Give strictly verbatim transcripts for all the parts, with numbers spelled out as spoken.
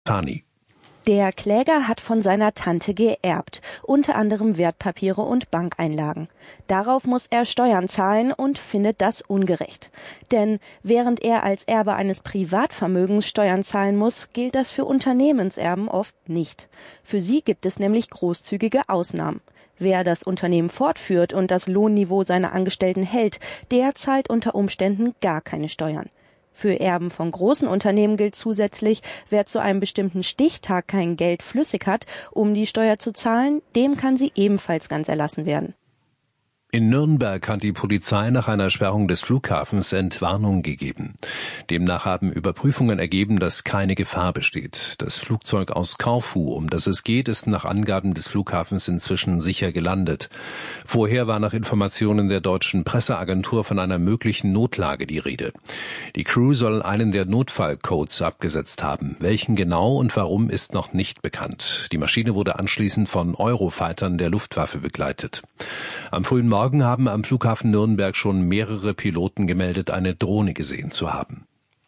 Fani. Der Kläger hat von seiner Tante geerbt, unter anderem Wertpapiere und Bankeinlagen. Darauf muss er Steuern zahlen und findet das ungerecht. Denn während er als Erbe eines Privatvermögens Steuern zahlen muss, gilt das für Unternehmenserben oft nicht. Für sie gibt es nämlich großzügige Ausnahmen. Wer das Unternehmen fortführt und das Lohnniveau seiner Angestellten hält, der zahlt unter Umständen gar keine Steuern. Für Erben von großen Unternehmen gilt zusätzlich, wer zu einem bestimmten Stichtag kein Geld flüssig hat, um die Steuer zu zahlen, dem kann sie ebenfalls ganz erlassen werden. In Nürnberg hat die Polizei nach einer Sperrung des Flughafens Entwarnung gegeben. Demnach haben Überprüfungen ergeben, dass keine Gefahr besteht. Das Flugzeug aus Korfu, um das es geht, ist nach Angaben des Flughafens inzwischen sicher gelandet. Vorher war nach Informationen der deutschen Presseagentur von einer möglichen Notlage die Rede. Die Crew soll einen der Notfallcodes abgesetzt haben. Welchen genau und warum ist noch nicht bekannt. Die Maschine wurde anschließend von Eurofightern der Luftwaffe begleitet. Am frühen Morgen Morgen haben am Flughafen Nürnberg schon mehrere Piloten gemeldet, eine Drohne gesehen zu haben.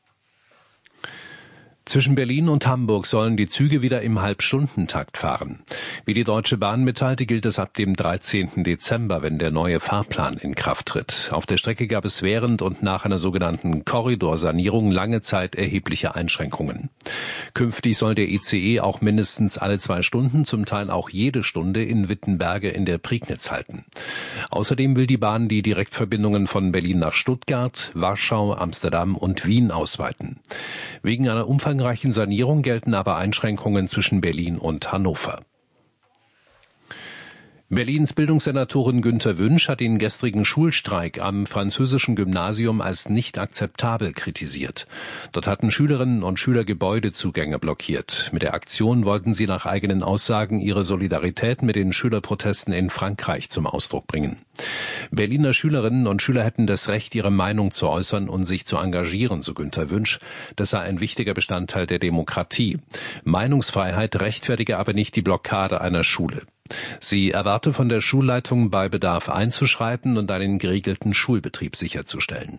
Zwischen Berlin und Hamburg sollen die Züge wieder im Halbstundentakt fahren. Wie die Deutsche Bahn mitteilte, gilt es ab dem dreizehnten Dezember, wenn der neue Fahrplan in Kraft tritt. Auf der Strecke gab es während und nach einer sogenannten Korridorsanierung lange Zeit erhebliche Einschränkungen. Künftig soll der I C E auch mindestens alle zwei Stunden, zum Teil auch jede Stunde in Wittenberge in der Prignitz halten. Außerdem will die Bahn die Direktverbindungen von Berlin nach Stuttgart, Warschau, Amsterdam und Wien ausweiten. Wegen einer umfangreichen Sanierung gelten aber Einschränkungen zwischen Berlin und Hannover. Berlins Bildungssenatorin Günter Wünsch hat den gestrigen Schulstreik am französischen Gymnasium als nicht akzeptabel kritisiert. Dort hatten Schülerinnen und Schüler Gebäudezugänge blockiert. Mit der Aktion wollten sie nach eigenen Aussagen ihre Solidarität mit den Schülerprotesten in Frankreich zum Ausdruck bringen. Berliner Schülerinnen und Schüler hätten das Recht, ihre Meinung zu äußern und sich zu engagieren, so Günter Wünsch. Das sei ein wichtiger Bestandteil der Demokratie. Meinungsfreiheit rechtfertige aber nicht die Blockade einer Schule. Sie erwarte von der Schulleitung, bei Bedarf einzuschreiten und einen geregelten Schulbetrieb sicherzustellen.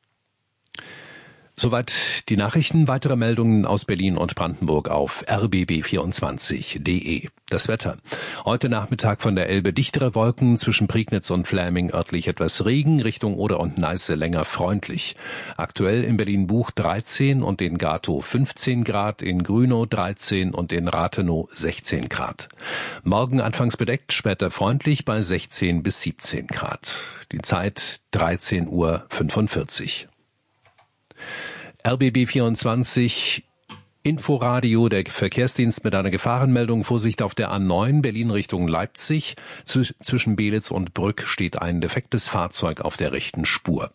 Soweit die Nachrichten. Weitere Meldungen aus Berlin und Brandenburg auf r b b vierundzwanzig punkt d e. Das Wetter. Heute Nachmittag von der Elbe dichtere Wolken, zwischen Prignitz und Fläming örtlich etwas Regen, Richtung Oder und Neiße länger freundlich. Aktuell in Berlin-Buch dreizehn und in Gatow fünfzehn Grad, in Grünow dreizehn und in Rathenow sechzehn Grad. Morgen anfangs bedeckt, später freundlich bei sechzehn bis siebzehn Grad. Die Zeit dreizehn Uhr fünfundvierzig. R B B vierundzwanzig Inforadio, der Verkehrsdienst mit einer Gefahrenmeldung. Vorsicht auf der A neun, Berlin Richtung Leipzig. Zwischen Belitz und Brück steht ein defektes Fahrzeug auf der rechten Spur.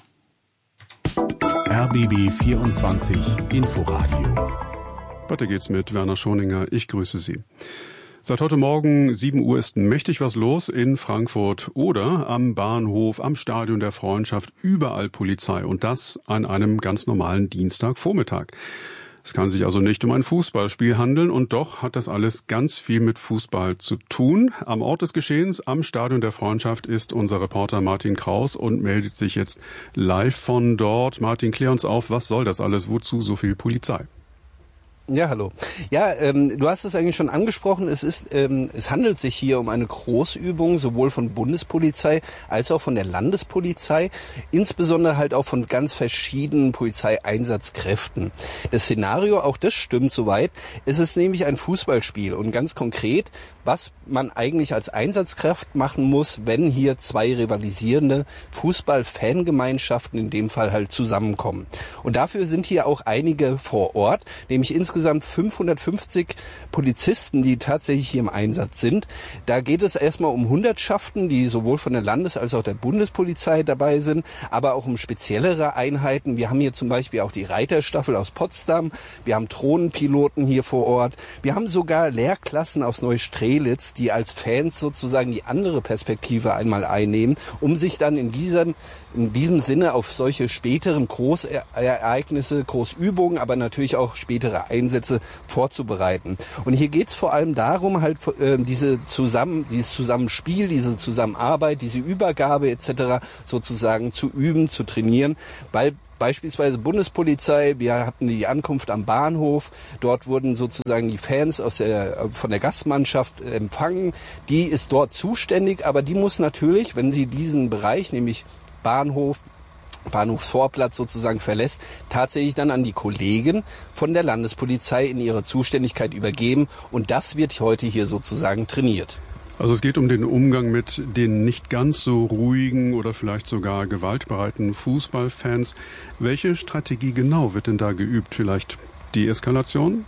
R B B vierundzwanzig Inforadio. Weiter geht's mit Werner Schoninger. Ich grüße Sie. Seit heute Morgen sieben Uhr ist mächtig was los in Frankfurt oder am Bahnhof, am Stadion der Freundschaft, überall Polizei und das an einem ganz normalen Dienstagvormittag. Es kann sich also nicht um ein Fußballspiel handeln und doch hat das alles ganz viel mit Fußball zu tun. Am Ort des Geschehens, am Stadion der Freundschaft, ist unser Reporter Martin Kraus und meldet sich jetzt live von dort. Martin, klär uns auf, was soll das alles? Wozu so viel Polizei? Ja, hallo. Ja, ähm, du hast es eigentlich schon angesprochen. Es ist, ähm, es handelt sich hier um eine Großübung, sowohl von Bundespolizei als auch von der Landespolizei, insbesondere halt auch von ganz verschiedenen Polizeieinsatzkräften. Das Szenario, auch das stimmt soweit. Es ist nämlich ein Fußballspiel und ganz konkret, was man eigentlich als Einsatzkraft machen muss, wenn hier zwei rivalisierende Fußball-Fangemeinschaften in dem Fall halt zusammenkommen. Und dafür sind hier auch einige vor Ort, nämlich insgesamt fünfhundertfünfzig Polizisten, die tatsächlich hier im Einsatz sind. Da geht es erstmal um Hundertschaften, die sowohl von der Landes- als auch der Bundespolizei dabei sind, aber auch um speziellere Einheiten. Wir haben hier zum Beispiel auch die Reiterstaffel aus Potsdam, wir haben Drohnenpiloten hier vor Ort, wir haben sogar Lehrklassen aus Neustrelitz, die als Fans sozusagen die andere Perspektive einmal einnehmen, um sich dann in diesem, in diesem Sinne auf solche späteren Großereignisse, Großübungen, aber natürlich auch spätere Einsätze vorzubereiten. Und hier geht es vor allem darum, halt äh, diese zusammen, dieses Zusammenspiel, diese Zusammenarbeit, diese Übergabe et cetera sozusagen zu üben, zu trainieren, weil beispielsweise Bundespolizei, wir hatten die Ankunft am Bahnhof, dort wurden sozusagen die Fans aus der, von der Gastmannschaft empfangen, die ist dort zuständig, aber die muss natürlich, wenn sie diesen Bereich, nämlich Bahnhof, Bahnhofsvorplatz sozusagen verlässt, tatsächlich dann an die Kollegen von der Landespolizei in ihre Zuständigkeit übergeben und das wird heute hier sozusagen trainiert. Also es geht um den Umgang mit den nicht ganz so ruhigen oder vielleicht sogar gewaltbereiten Fußballfans. Welche Strategie genau wird denn da geübt? Vielleicht Deeskalation?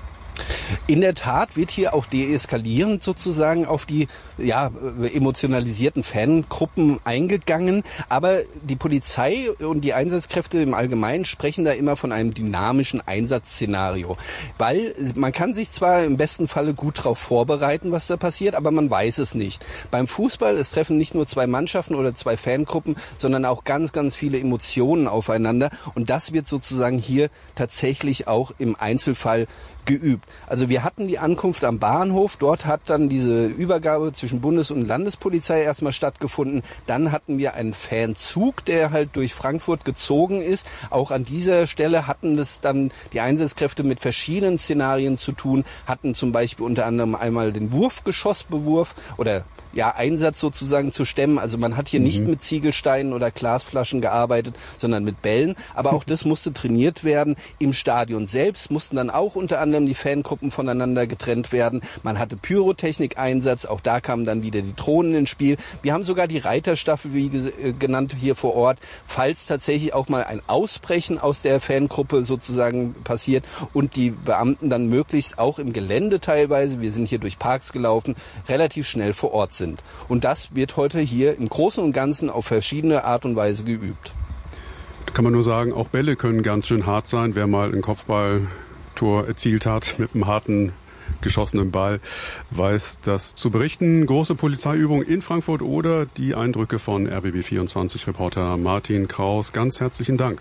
In der Tat wird hier auch deeskalierend sozusagen auf die ja, emotionalisierten Fangruppen eingegangen. Aber die Polizei und die Einsatzkräfte im Allgemeinen sprechen da immer von einem dynamischen Einsatzszenario. Weil man kann sich zwar im besten Falle gut darauf vorbereiten, was da passiert, aber man weiß es nicht. Beim Fußball, es treffen nicht nur zwei Mannschaften oder zwei Fangruppen, sondern auch ganz, ganz viele Emotionen aufeinander. Und das wird sozusagen hier tatsächlich auch im Einzelfall geübt. Also wir hatten die Ankunft am Bahnhof, dort hat dann diese Übergabe zwischen Bundes- und Landespolizei erstmal stattgefunden. Dann hatten wir einen Fanzug, der halt durch Frankfurt gezogen ist. Auch an dieser Stelle hatten das dann die Einsatzkräfte mit verschiedenen Szenarien zu tun, hatten zum Beispiel unter anderem einmal den Wurfgeschossbewurf oder ja, Einsatz sozusagen zu stemmen. Also man hat hier mhm. nicht mit Ziegelsteinen oder Glasflaschen gearbeitet, sondern mit Bällen. Aber auch das musste trainiert werden. Im Stadion selbst mussten dann auch unter anderem die Fangruppen voneinander getrennt werden. Man hatte Pyrotechnik-Einsatz. Auch da kamen dann wieder die Drohnen ins Spiel. Wir haben sogar die Reiterstaffel, wie genannt, hier vor Ort. Falls tatsächlich auch mal ein Ausbrechen aus der Fangruppe sozusagen passiert und die Beamten dann möglichst auch im Gelände teilweise, wir sind hier durch Parks gelaufen, relativ schnell vor Ort sind. Sind. Und das wird heute hier im Großen und Ganzen auf verschiedene Art und Weise geübt. Da kann man nur sagen, auch Bälle können ganz schön hart sein. Wer mal ein Kopfballtor erzielt hat mit einem harten geschossenen Ball, weiß das zu berichten. Große Polizeiübung in Frankfurt oder die Eindrücke von R B B vierundzwanzig-Reporter Martin Kraus. Ganz herzlichen Dank.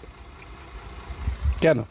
Gerne.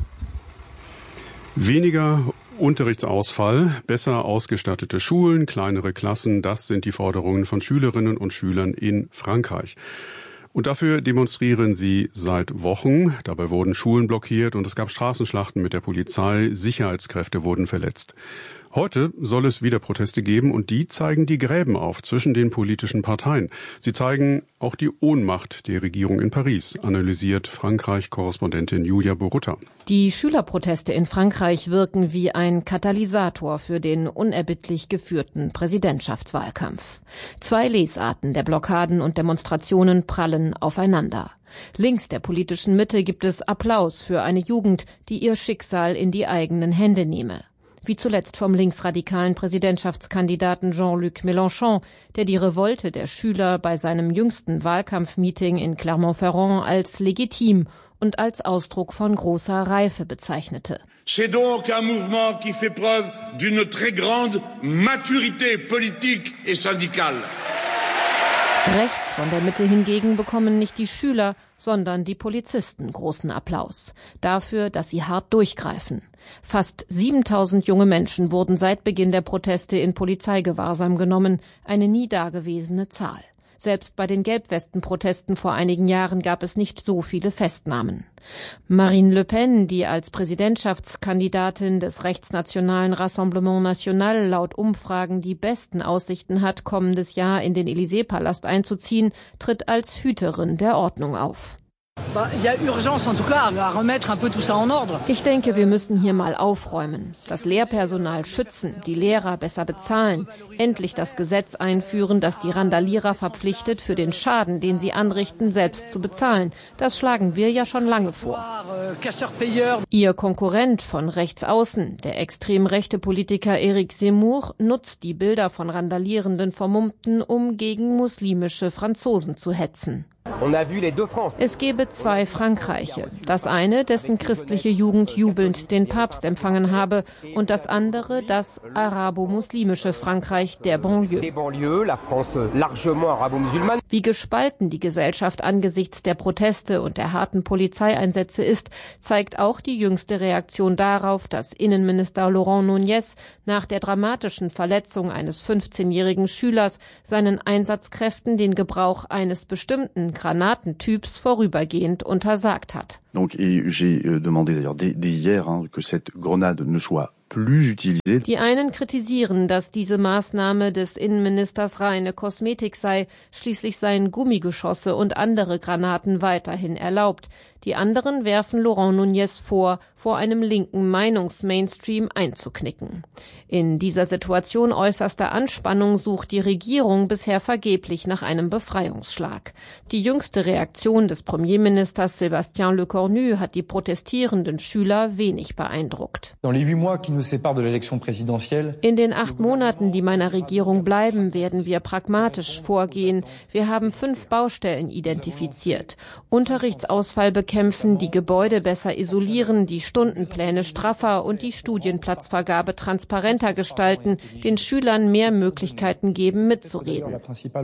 Weniger Unterrichtsausfall, besser ausgestattete Schulen, kleinere Klassen, das sind die Forderungen von Schülerinnen und Schülern in Frankreich. Und dafür demonstrieren sie seit Wochen. Dabei wurden Schulen blockiert und es gab Straßenschlachten mit der Polizei. Sicherheitskräfte wurden verletzt. Heute soll es wieder Proteste geben und die zeigen die Gräben auf zwischen den politischen Parteien. Sie zeigen auch die Ohnmacht der Regierung in Paris, analysiert Frankreich-Korrespondentin Julia Borutta. Die Schülerproteste in Frankreich wirken wie ein Katalysator für den unerbittlich geführten Präsidentschaftswahlkampf. Zwei Lesarten der Blockaden und Demonstrationen prallen aufeinander. Links der politischen Mitte gibt es Applaus für eine Jugend, die ihr Schicksal in die eigenen Hände nehme. Wie zuletzt vom linksradikalen Präsidentschaftskandidaten Jean-Luc Mélenchon, der die Revolte der Schüler bei seinem jüngsten Wahlkampfmeeting in Clermont-Ferrand als legitim und als Ausdruck von großer Reife bezeichnete. C'est donc un mouvement qui fait preuve d'une très grande maturité politique et syndicale. Rechts von der Mitte hingegen bekommen nicht die Schüler, sondern die Polizisten großen Applaus. Dafür, dass sie hart durchgreifen. Fast siebentausend junge Menschen wurden seit Beginn der Proteste in Polizeigewahrsam genommen, eine nie dagewesene Zahl. Selbst bei den Gelbwesten-Protesten vor einigen Jahren gab es nicht so viele Festnahmen. Marine Le Pen, die als Präsidentschaftskandidatin des rechtsnationalen Rassemblement National laut Umfragen die besten Aussichten hat, kommendes Jahr in den Élysée-Palast einzuziehen, tritt als Hüterin der Ordnung auf. Ich denke, wir müssen hier mal aufräumen, das Lehrpersonal schützen, die Lehrer besser bezahlen, endlich das Gesetz einführen, das die Randalierer verpflichtet, für den Schaden, den sie anrichten, selbst zu bezahlen. Das schlagen wir ja schon lange vor. Ihr Konkurrent von rechts außen, der extrem rechte Politiker Éric Zemmour, nutzt die Bilder von randalierenden Vermummten, um gegen muslimische Franzosen zu hetzen. Es gebe zwei Frankreiche. Das eine, dessen christliche Jugend jubelnd den Papst empfangen habe, und das andere, das arabo-muslimische Frankreich der Banlieue. Wie gespalten die Gesellschaft angesichts der Proteste und der harten Polizeieinsätze ist, zeigt auch die jüngste Reaktion darauf, dass Innenminister Laurent Nunez nach der dramatischen Verletzung eines fünfzehnjährigen Schülers seinen Einsatzkräften den Gebrauch eines bestimmten Granatentyps vorübergehend untersagt hat. Donc, et j'ai demandé d'ailleurs dès, dès hier hein, que cette grenade ne soit plus utilisée. Die einen kritisieren, dass diese Maßnahme des Innenministers reine Kosmetik sei. Schließlich seien Gummigeschosse und andere Granaten weiterhin erlaubt. Die anderen werfen Laurent Nunez vor, vor einem linken Meinungsmainstream einzuknicken. In dieser Situation äußerster Anspannung sucht die Regierung bisher vergeblich nach einem Befreiungsschlag. Die jüngste Reaktion des Premierministers Sébastien Lecornu hat die protestierenden Schüler wenig beeindruckt. In den acht Monaten, die meiner Regierung bleiben, werden wir pragmatisch vorgehen. Wir haben fünf Baustellen identifiziert. Unterrichtsausfall bekämpfen, die Gebäude besser isolieren, die Stundenpläne straffer und die Studienplatzvergabe transparenter gestalten, den Schülern mehr Möglichkeiten geben, mitzureden.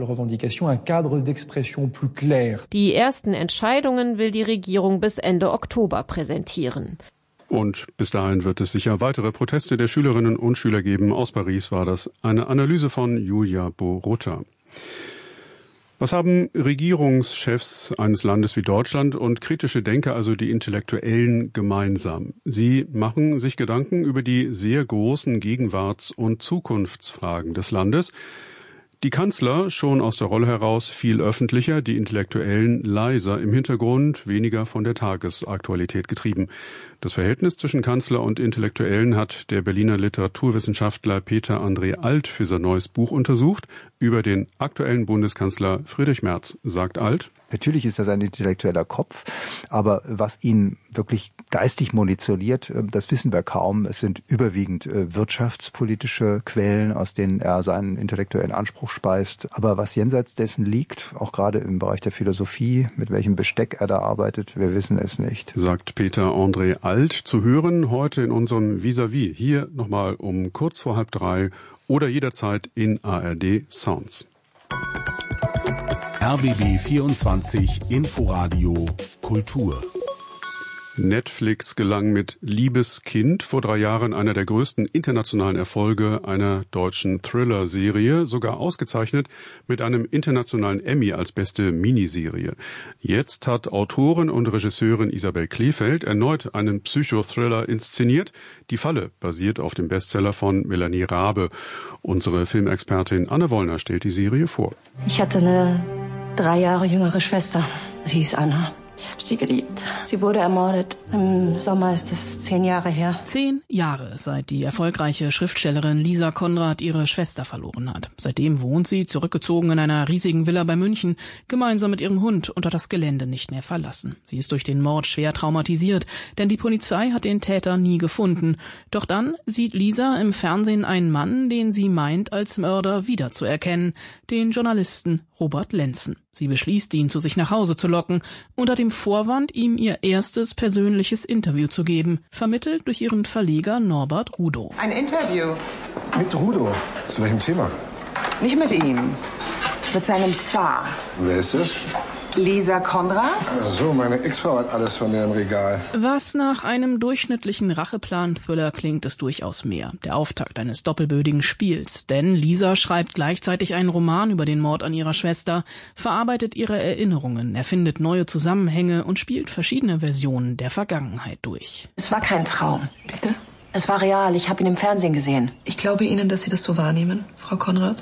Die ersten Entscheidungen will die Regierung bis Ende Oktober präsentieren. Und bis dahin wird es sicher weitere Proteste der Schülerinnen und Schüler geben. Aus Paris war das eine Analyse von Julia Borota. Was haben Regierungschefs eines Landes wie Deutschland und kritische Denker, also die Intellektuellen, gemeinsam? Sie machen sich Gedanken über die sehr großen Gegenwarts- und Zukunftsfragen des Landes. Die Kanzler schon aus der Rolle heraus viel öffentlicher, die Intellektuellen leiser im Hintergrund, weniger von der Tagesaktualität getrieben. Das Verhältnis zwischen Kanzler und Intellektuellen hat der Berliner Literaturwissenschaftler Peter André Alt für sein neues Buch untersucht. Über den aktuellen Bundeskanzler Friedrich Merz sagt Alt: Natürlich ist das ein intellektueller Kopf, aber was ihn wirklich geistig munitioniert, das wissen wir kaum. Es sind überwiegend wirtschaftspolitische Quellen, aus denen er seinen intellektuellen Anspruch speist. Aber was jenseits dessen liegt, auch gerade im Bereich der Philosophie, mit welchem Besteck er da arbeitet, wir wissen es nicht. Sagt Peter André Alt, zu hören heute in unserem Vis-à-vis. Hier nochmal um kurz vor halb drei oder jederzeit in A R D Sounds. R B B vierundzwanzig Inforadio Kultur. Netflix gelang mit Liebes Kind vor drei Jahren einer der größten internationalen Erfolge einer deutschen Thriller-Serie, sogar ausgezeichnet mit einem internationalen Emmy als beste Miniserie. Jetzt hat Autorin und Regisseurin Isabel Kleefeld erneut einen Psychothriller inszeniert. Die Falle basiert auf dem Bestseller von Melanie Rabe. Unsere Filmexpertin Anne Wollner stellt die Serie vor. Ich hatte eine drei Jahre jüngere Schwester. Sie hieß Anna. Ich habe sie geliebt. Sie wurde ermordet. Im Sommer ist es zehn Jahre her. Zehn Jahre, seit die erfolgreiche Schriftstellerin Lisa Konrad ihre Schwester verloren hat. Seitdem wohnt sie, zurückgezogen in einer riesigen Villa bei München, gemeinsam mit ihrem Hund und hat das Gelände nicht mehr verlassen. Sie ist durch den Mord schwer traumatisiert, denn die Polizei hat den Täter nie gefunden. Doch dann sieht Lisa im Fernsehen einen Mann, den sie meint, als Mörder wiederzuerkennen, den Journalisten Robert Lenzen. Sie beschließt, ihn zu sich nach Hause zu locken, unter dem Vorwand, ihm ihr erstes persönliches Interview zu geben, vermittelt durch ihren Verleger Norbert Rudow. Ein Interview? Mit Rudow? Zu welchem Thema? Nicht mit ihm, mit seinem Star. Wer ist das? Lisa Konrad? Ach so, meine Ex-Frau hat alles von der im Regal. Was nach einem durchschnittlichen Racheplan-Thriller klingt, ist durchaus mehr. Der Auftakt eines doppelbödigen Spiels. Denn Lisa schreibt gleichzeitig einen Roman über den Mord an ihrer Schwester, verarbeitet ihre Erinnerungen, erfindet neue Zusammenhänge und spielt verschiedene Versionen der Vergangenheit durch. Es war kein Traum. Bitte? Es war real. Ich habe ihn im Fernsehen gesehen. Ich glaube Ihnen, dass Sie das so wahrnehmen, Frau Konrad.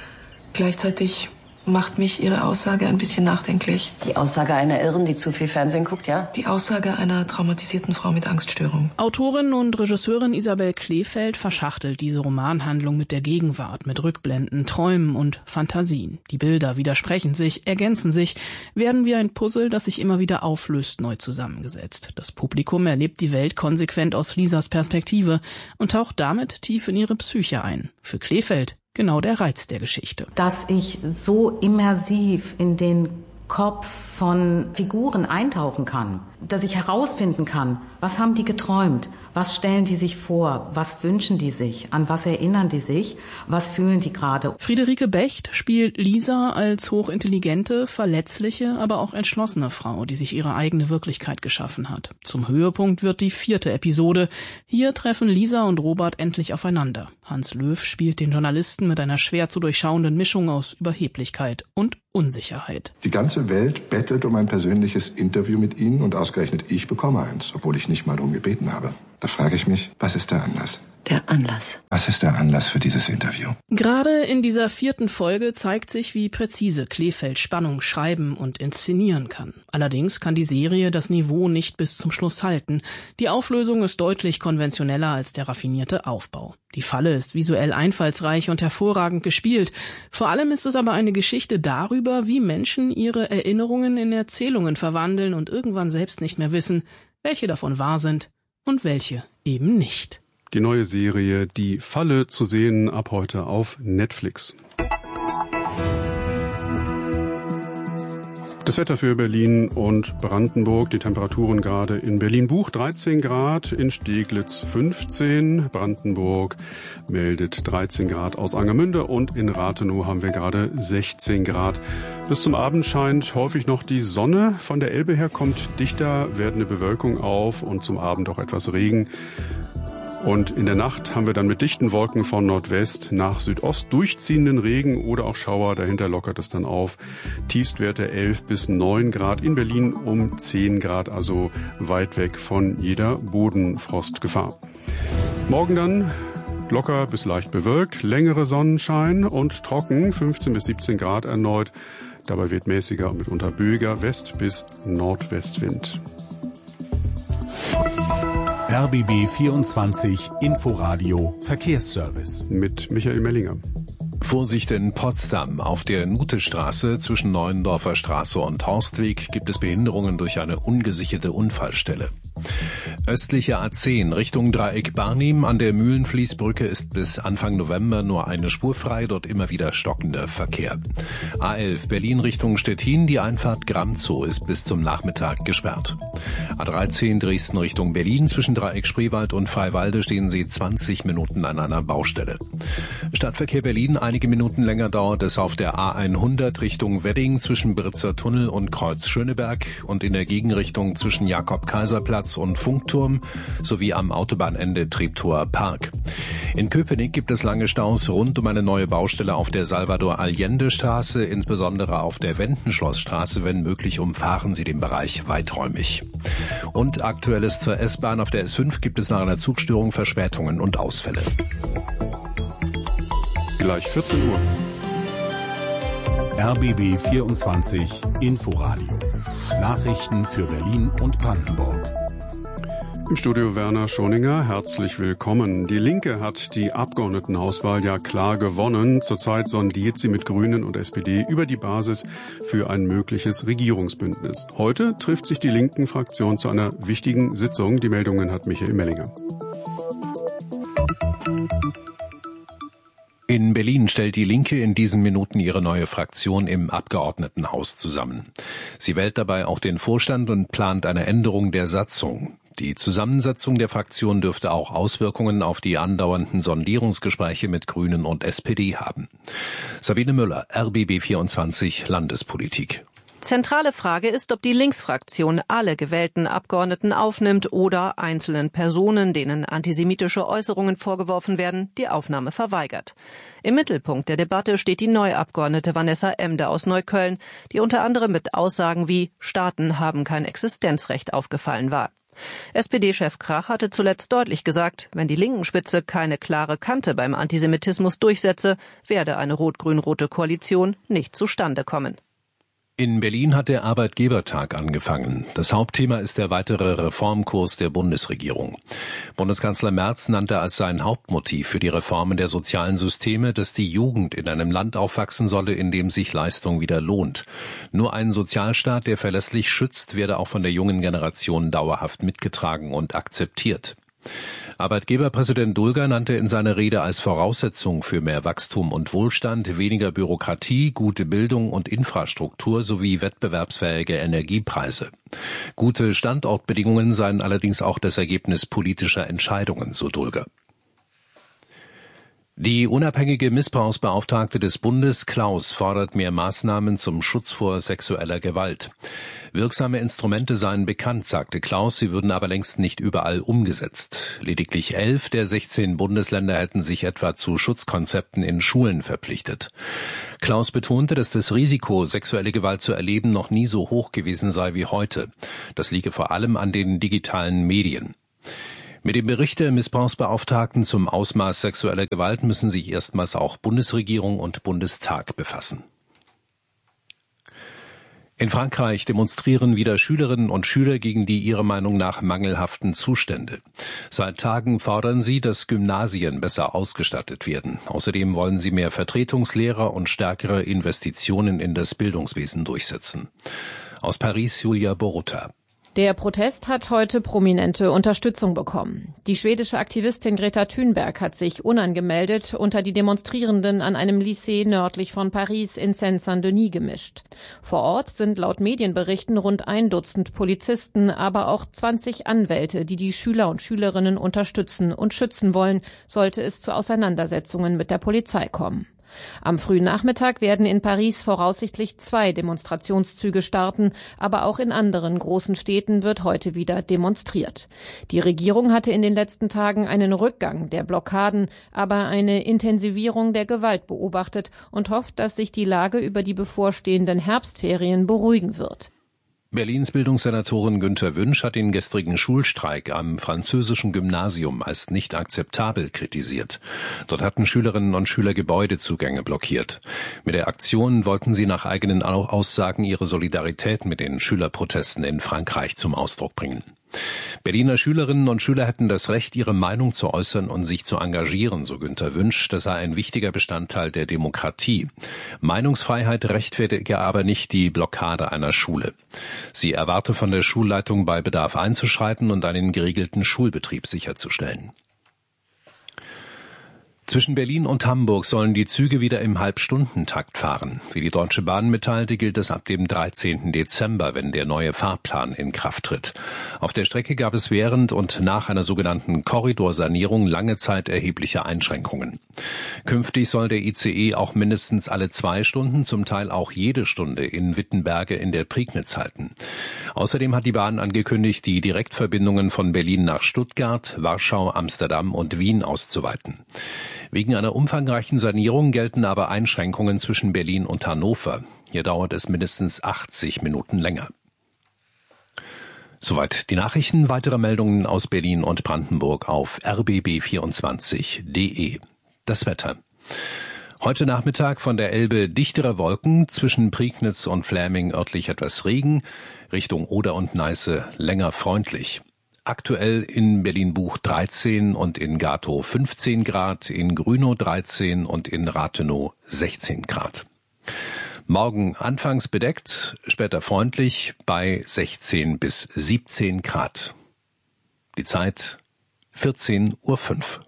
Gleichzeitig macht mich Ihre Aussage ein bisschen nachdenklich. Die Aussage einer Irren, die zu viel Fernsehen guckt, ja? Die Aussage einer traumatisierten Frau mit Angststörung. Autorin und Regisseurin Isabel Kleefeld verschachtelt diese Romanhandlung mit der Gegenwart, mit Rückblenden, Träumen und Fantasien. Die Bilder widersprechen sich, ergänzen sich, werden wie ein Puzzle, das sich immer wieder auflöst, neu zusammengesetzt. Das Publikum erlebt die Welt konsequent aus Lisas Perspektive und taucht damit tief in ihre Psyche ein. Für Kleefeld genau der Reiz der Geschichte. Dass ich so immersiv in den Kopf von Figuren eintauchen kann, dass ich herausfinden kann, was haben die geträumt, was stellen die sich vor, was wünschen die sich, an was erinnern die sich, was fühlen die gerade. Friederike Becht spielt Lisa als hochintelligente, verletzliche, aber auch entschlossene Frau, die sich ihre eigene Wirklichkeit geschaffen hat. Zum Höhepunkt wird die vierte Episode. Hier treffen Lisa und Robert endlich aufeinander. Hans Löw spielt den Journalisten mit einer schwer zu durchschauenden Mischung aus Überheblichkeit und Unsicherheit. Die ganze Welt bettelt um ein persönliches Interview mit Ihnen und ausgerechnet ich bekomme eins, obwohl ich nicht mal darum gebeten habe. Da frage ich mich, was ist der Anlass? Der Anlass. Was ist der Anlass für dieses Interview? Gerade in dieser vierten Folge zeigt sich, wie präzise Kleefeld Spannung schreiben und inszenieren kann. Allerdings kann die Serie das Niveau nicht bis zum Schluss halten. Die Auflösung ist deutlich konventioneller als der raffinierte Aufbau. Die Falle ist visuell einfallsreich und hervorragend gespielt. Vor allem ist es aber eine Geschichte darüber, wie Menschen ihre Erinnerungen in Erzählungen verwandeln und irgendwann selbst nicht mehr wissen, welche davon wahr sind und welche eben nicht. Die neue Serie Die Falle zu sehen ab heute auf Netflix. Das Wetter für Berlin und Brandenburg, die Temperaturen gerade in Berlin-Buch dreizehn Grad, in Steglitz fünfzehn, Brandenburg meldet dreizehn Grad aus Angermünde und in Rathenow haben wir gerade sechzehn Grad. Bis zum Abend scheint häufig noch die Sonne. Von der Elbe her kommt dichter werdende Bewölkung auf und zum Abend auch etwas Regen. Und in der Nacht haben wir dann mit dichten Wolken von Nordwest nach Südost durchziehenden Regen oder auch Schauer. Dahinter lockert es dann auf. Tiefstwerte elf bis neun Grad. In Berlin um zehn Grad, also weit weg von jeder Bodenfrostgefahr. Morgen dann locker bis leicht bewölkt, längere Sonnenschein und trocken, fünfzehn bis siebzehn Grad erneut. Dabei wird mäßiger und mitunter böiger West- bis Nordwestwind. R B B vierundzwanzig Inforadio Verkehrsservice mit Michael Mellinger. Vorsicht in Potsdam. Auf der Nutestraße zwischen Neuendorfer Straße und Horstweg gibt es Behinderungen durch eine ungesicherte Unfallstelle. Östliche A zehn Richtung Dreieck Barnim an der Mühlenfließbrücke ist bis Anfang November nur eine Spur frei, dort immer wieder stockender Verkehr. A elf Berlin Richtung Stettin, die Einfahrt Gramzow ist bis zum Nachmittag gesperrt. A dreizehn Dresden Richtung Berlin zwischen Dreieck Spreewald und Freiwalde stehen Sie zwanzig Minuten an einer Baustelle. Stadtverkehr Berlin, einige Minuten länger dauert es auf der A hundert Richtung Wedding zwischen Britzer Tunnel und Kreuz Schöneberg und in der Gegenrichtung zwischen Jakob-Kaiser-Platz und Funkturm sowie am Autobahnende Treptower Park. In Köpenick gibt es lange Staus rund um eine neue Baustelle auf der Salvador-Allende-Straße, insbesondere auf der Wendenschlossstraße. Wenn möglich, umfahren Sie den Bereich weiträumig. Und Aktuelles zur S-Bahn. Auf der S fünf gibt es nach einer Zugstörung Verspätungen und Ausfälle. Gleich vierzehn Uhr. R B B vierundzwanzig Inforadio. Nachrichten für Berlin und Brandenburg. Im Studio Werner Schoninger, herzlich willkommen. Die Linke hat die Abgeordnetenhauswahl ja klar gewonnen. Zurzeit sondiert sie mit Grünen und S P D über die Basis für ein mögliches Regierungsbündnis. Heute trifft sich die Linken-Fraktion zu einer wichtigen Sitzung. Die Meldungen hat Michael Mellinger. In Berlin stellt die Linke in diesen Minuten ihre neue Fraktion im Abgeordnetenhaus zusammen. Sie wählt dabei auch den Vorstand und plant eine Änderung der Satzung. Die Zusammensetzung der Fraktion dürfte auch Auswirkungen auf die andauernden Sondierungsgespräche mit Grünen und S P D haben. Sabine Müller, R B B vierundzwanzig Landespolitik. Zentrale Frage ist, ob die Linksfraktion alle gewählten Abgeordneten aufnimmt oder einzelnen Personen, denen antisemitische Äußerungen vorgeworfen werden, die Aufnahme verweigert. Im Mittelpunkt der Debatte steht die Neuabgeordnete Vanessa Emde aus Neukölln, die unter anderem mit Aussagen wie „Staaten haben kein Existenzrecht" aufgefallen war. S P D-Chef Krach hatte zuletzt deutlich gesagt, wenn die Linkenspitze keine klare Kante beim Antisemitismus durchsetze, werde eine rot-grün-rote Koalition nicht zustande kommen. In Berlin hat der Arbeitgebertag angefangen. Das Hauptthema ist der weitere Reformkurs der Bundesregierung. Bundeskanzler Merz nannte als sein Hauptmotiv für die Reformen der sozialen Systeme, dass die Jugend in einem Land aufwachsen solle, in dem sich Leistung wieder lohnt. Nur ein Sozialstaat, der verlässlich schützt, werde auch von der jungen Generation dauerhaft mitgetragen und akzeptiert. Arbeitgeberpräsident Dulger nannte in seiner Rede als Voraussetzung für mehr Wachstum und Wohlstand weniger Bürokratie, gute Bildung und Infrastruktur sowie wettbewerbsfähige Energiepreise. Gute Standortbedingungen seien allerdings auch das Ergebnis politischer Entscheidungen, so Dulger. Die unabhängige Missbrauchsbeauftragte des Bundes, Klaus, fordert mehr Maßnahmen zum Schutz vor sexueller Gewalt. Wirksame Instrumente seien bekannt, sagte Klaus, sie würden aber längst nicht überall umgesetzt. Lediglich elf der sechzehn Bundesländer hätten sich etwa zu Schutzkonzepten in Schulen verpflichtet. Klaus betonte, dass das Risiko, sexuelle Gewalt zu erleben, noch nie so hoch gewesen sei wie heute. Das liege vor allem an den digitalen Medien. Mit dem Bericht der Missbrauchsbeauftragten zum Ausmaß sexueller Gewalt müssen sich erstmals auch Bundesregierung und Bundestag befassen. In Frankreich demonstrieren wieder Schülerinnen und Schüler gegen die ihrer Meinung nach mangelhaften Zustände. Seit Tagen fordern sie, dass Gymnasien besser ausgestattet werden. Außerdem wollen sie mehr Vertretungslehrer und stärkere Investitionen in das Bildungswesen durchsetzen. Aus Paris Julia Boruta. Der Protest hat heute prominente Unterstützung bekommen. Die schwedische Aktivistin Greta Thunberg hat sich unangemeldet unter die Demonstrierenden an einem Lycée nördlich von Paris in Seine-Saint-Denis gemischt. Vor Ort sind laut Medienberichten rund ein Dutzend Polizisten, aber auch zwanzig Anwälte, die die Schüler und Schülerinnen unterstützen und schützen wollen, sollte es zu Auseinandersetzungen mit der Polizei kommen. Am frühen Nachmittag werden in Paris voraussichtlich zwei Demonstrationszüge starten, aber auch in anderen großen Städten wird heute wieder demonstriert. Die Regierung hatte in den letzten Tagen einen Rückgang der Blockaden, aber eine Intensivierung der Gewalt beobachtet und hofft, dass sich die Lage über die bevorstehenden Herbstferien beruhigen wird. Berlins Bildungssenatorin Günter Wünsch hat den gestrigen Schulstreik am französischen Gymnasium als nicht akzeptabel kritisiert. Dort hatten Schülerinnen und Schüler Gebäudezugänge blockiert. Mit der Aktion wollten sie nach eigenen Aussagen ihre Solidarität mit den Schülerprotesten in Frankreich zum Ausdruck bringen. Berliner Schülerinnen und Schüler hätten das Recht, ihre Meinung zu äußern und sich zu engagieren, so Günter Wünsch. Das sei ein wichtiger Bestandteil der Demokratie. Meinungsfreiheit rechtfertige aber nicht die Blockade einer Schule. Sie erwarte von der Schulleitung, bei Bedarf einzuschreiten und einen geregelten Schulbetrieb sicherzustellen. Zwischen Berlin und Hamburg sollen die Züge wieder im Halbstundentakt fahren. Wie die Deutsche Bahn mitteilte, gilt das ab dem dreizehnten Dezember, wenn der neue Fahrplan in Kraft tritt. Auf der Strecke gab es während und nach einer sogenannten Korridorsanierung lange Zeit erhebliche Einschränkungen. Künftig soll der I C E auch mindestens alle zwei Stunden, zum Teil auch jede Stunde in Wittenberge in der Prignitz halten. Außerdem hat die Bahn angekündigt, die Direktverbindungen von Berlin nach Stuttgart, Warschau, Amsterdam und Wien auszuweiten. Wegen einer umfangreichen Sanierung gelten aber Einschränkungen zwischen Berlin und Hannover. Hier dauert es mindestens achtzig Minuten länger. Soweit die Nachrichten. Weitere Meldungen aus Berlin und Brandenburg auf r b b vierundzwanzig punkt d e. Das Wetter. Heute Nachmittag von der Elbe dichtere Wolken, zwischen Prignitz und Fläming örtlich etwas Regen, Richtung Oder und Neiße länger freundlich. Aktuell in Berlin-Buch dreizehn und in Gatow fünfzehn Grad, in Grünow dreizehn und in Rathenow sechzehn Grad. Morgen anfangs bedeckt, später freundlich bei sechzehn bis siebzehn Grad. Die Zeit vierzehn Uhr fünf.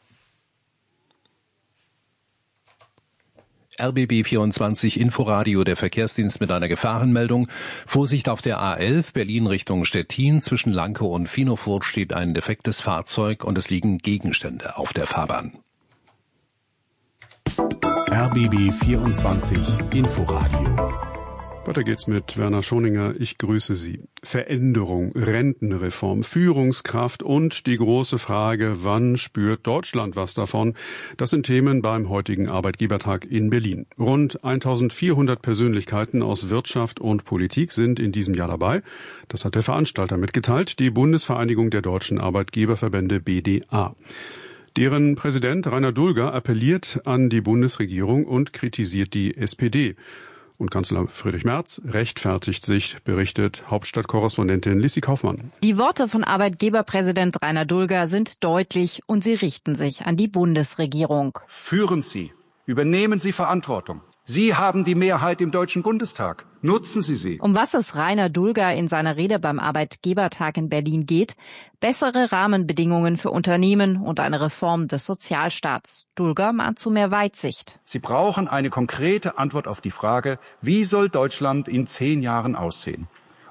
R B B vierundzwanzig Inforadio, der Verkehrsdienst mit einer Gefahrenmeldung. Vorsicht auf der A elf, Berlin Richtung Stettin. Zwischen Lankow und Finofurt steht ein defektes Fahrzeug und es liegen Gegenstände auf der Fahrbahn. R B B vierundzwanzig Inforadio. Weiter geht's mit Werner Schoninger. Ich grüße Sie. Veränderung, Rentenreform, Führungskraft und die große Frage, wann spürt Deutschland was davon? Das sind Themen beim heutigen Arbeitgebertag in Berlin. Rund eintausendvierhundert Persönlichkeiten aus Wirtschaft und Politik sind in diesem Jahr dabei. Das hat der Veranstalter mitgeteilt, die Bundesvereinigung der deutschen Arbeitgeberverbände B D A. Deren Präsident Rainer Dulger appelliert an die Bundesregierung und kritisiert die S P D. Und Kanzler Friedrich Merz rechtfertigt sich, berichtet Hauptstadtkorrespondentin Lissi Kaufmann. Die Worte von Arbeitgeberpräsident Rainer Dulger sind deutlich und sie richten sich an die Bundesregierung. Führen Sie, übernehmen Sie Verantwortung. Sie haben die Mehrheit im Deutschen Bundestag. Nutzen Sie sie. Um was es Rainer Dulger in seiner Rede beim Arbeitgebertag in Berlin geht? Bessere Rahmenbedingungen für Unternehmen und eine Reform des Sozialstaats. Dulger mahnt zu mehr Weitsicht. Sie brauchen eine konkrete Antwort auf die Frage, wie soll Deutschland in zehn Jahren aussehen?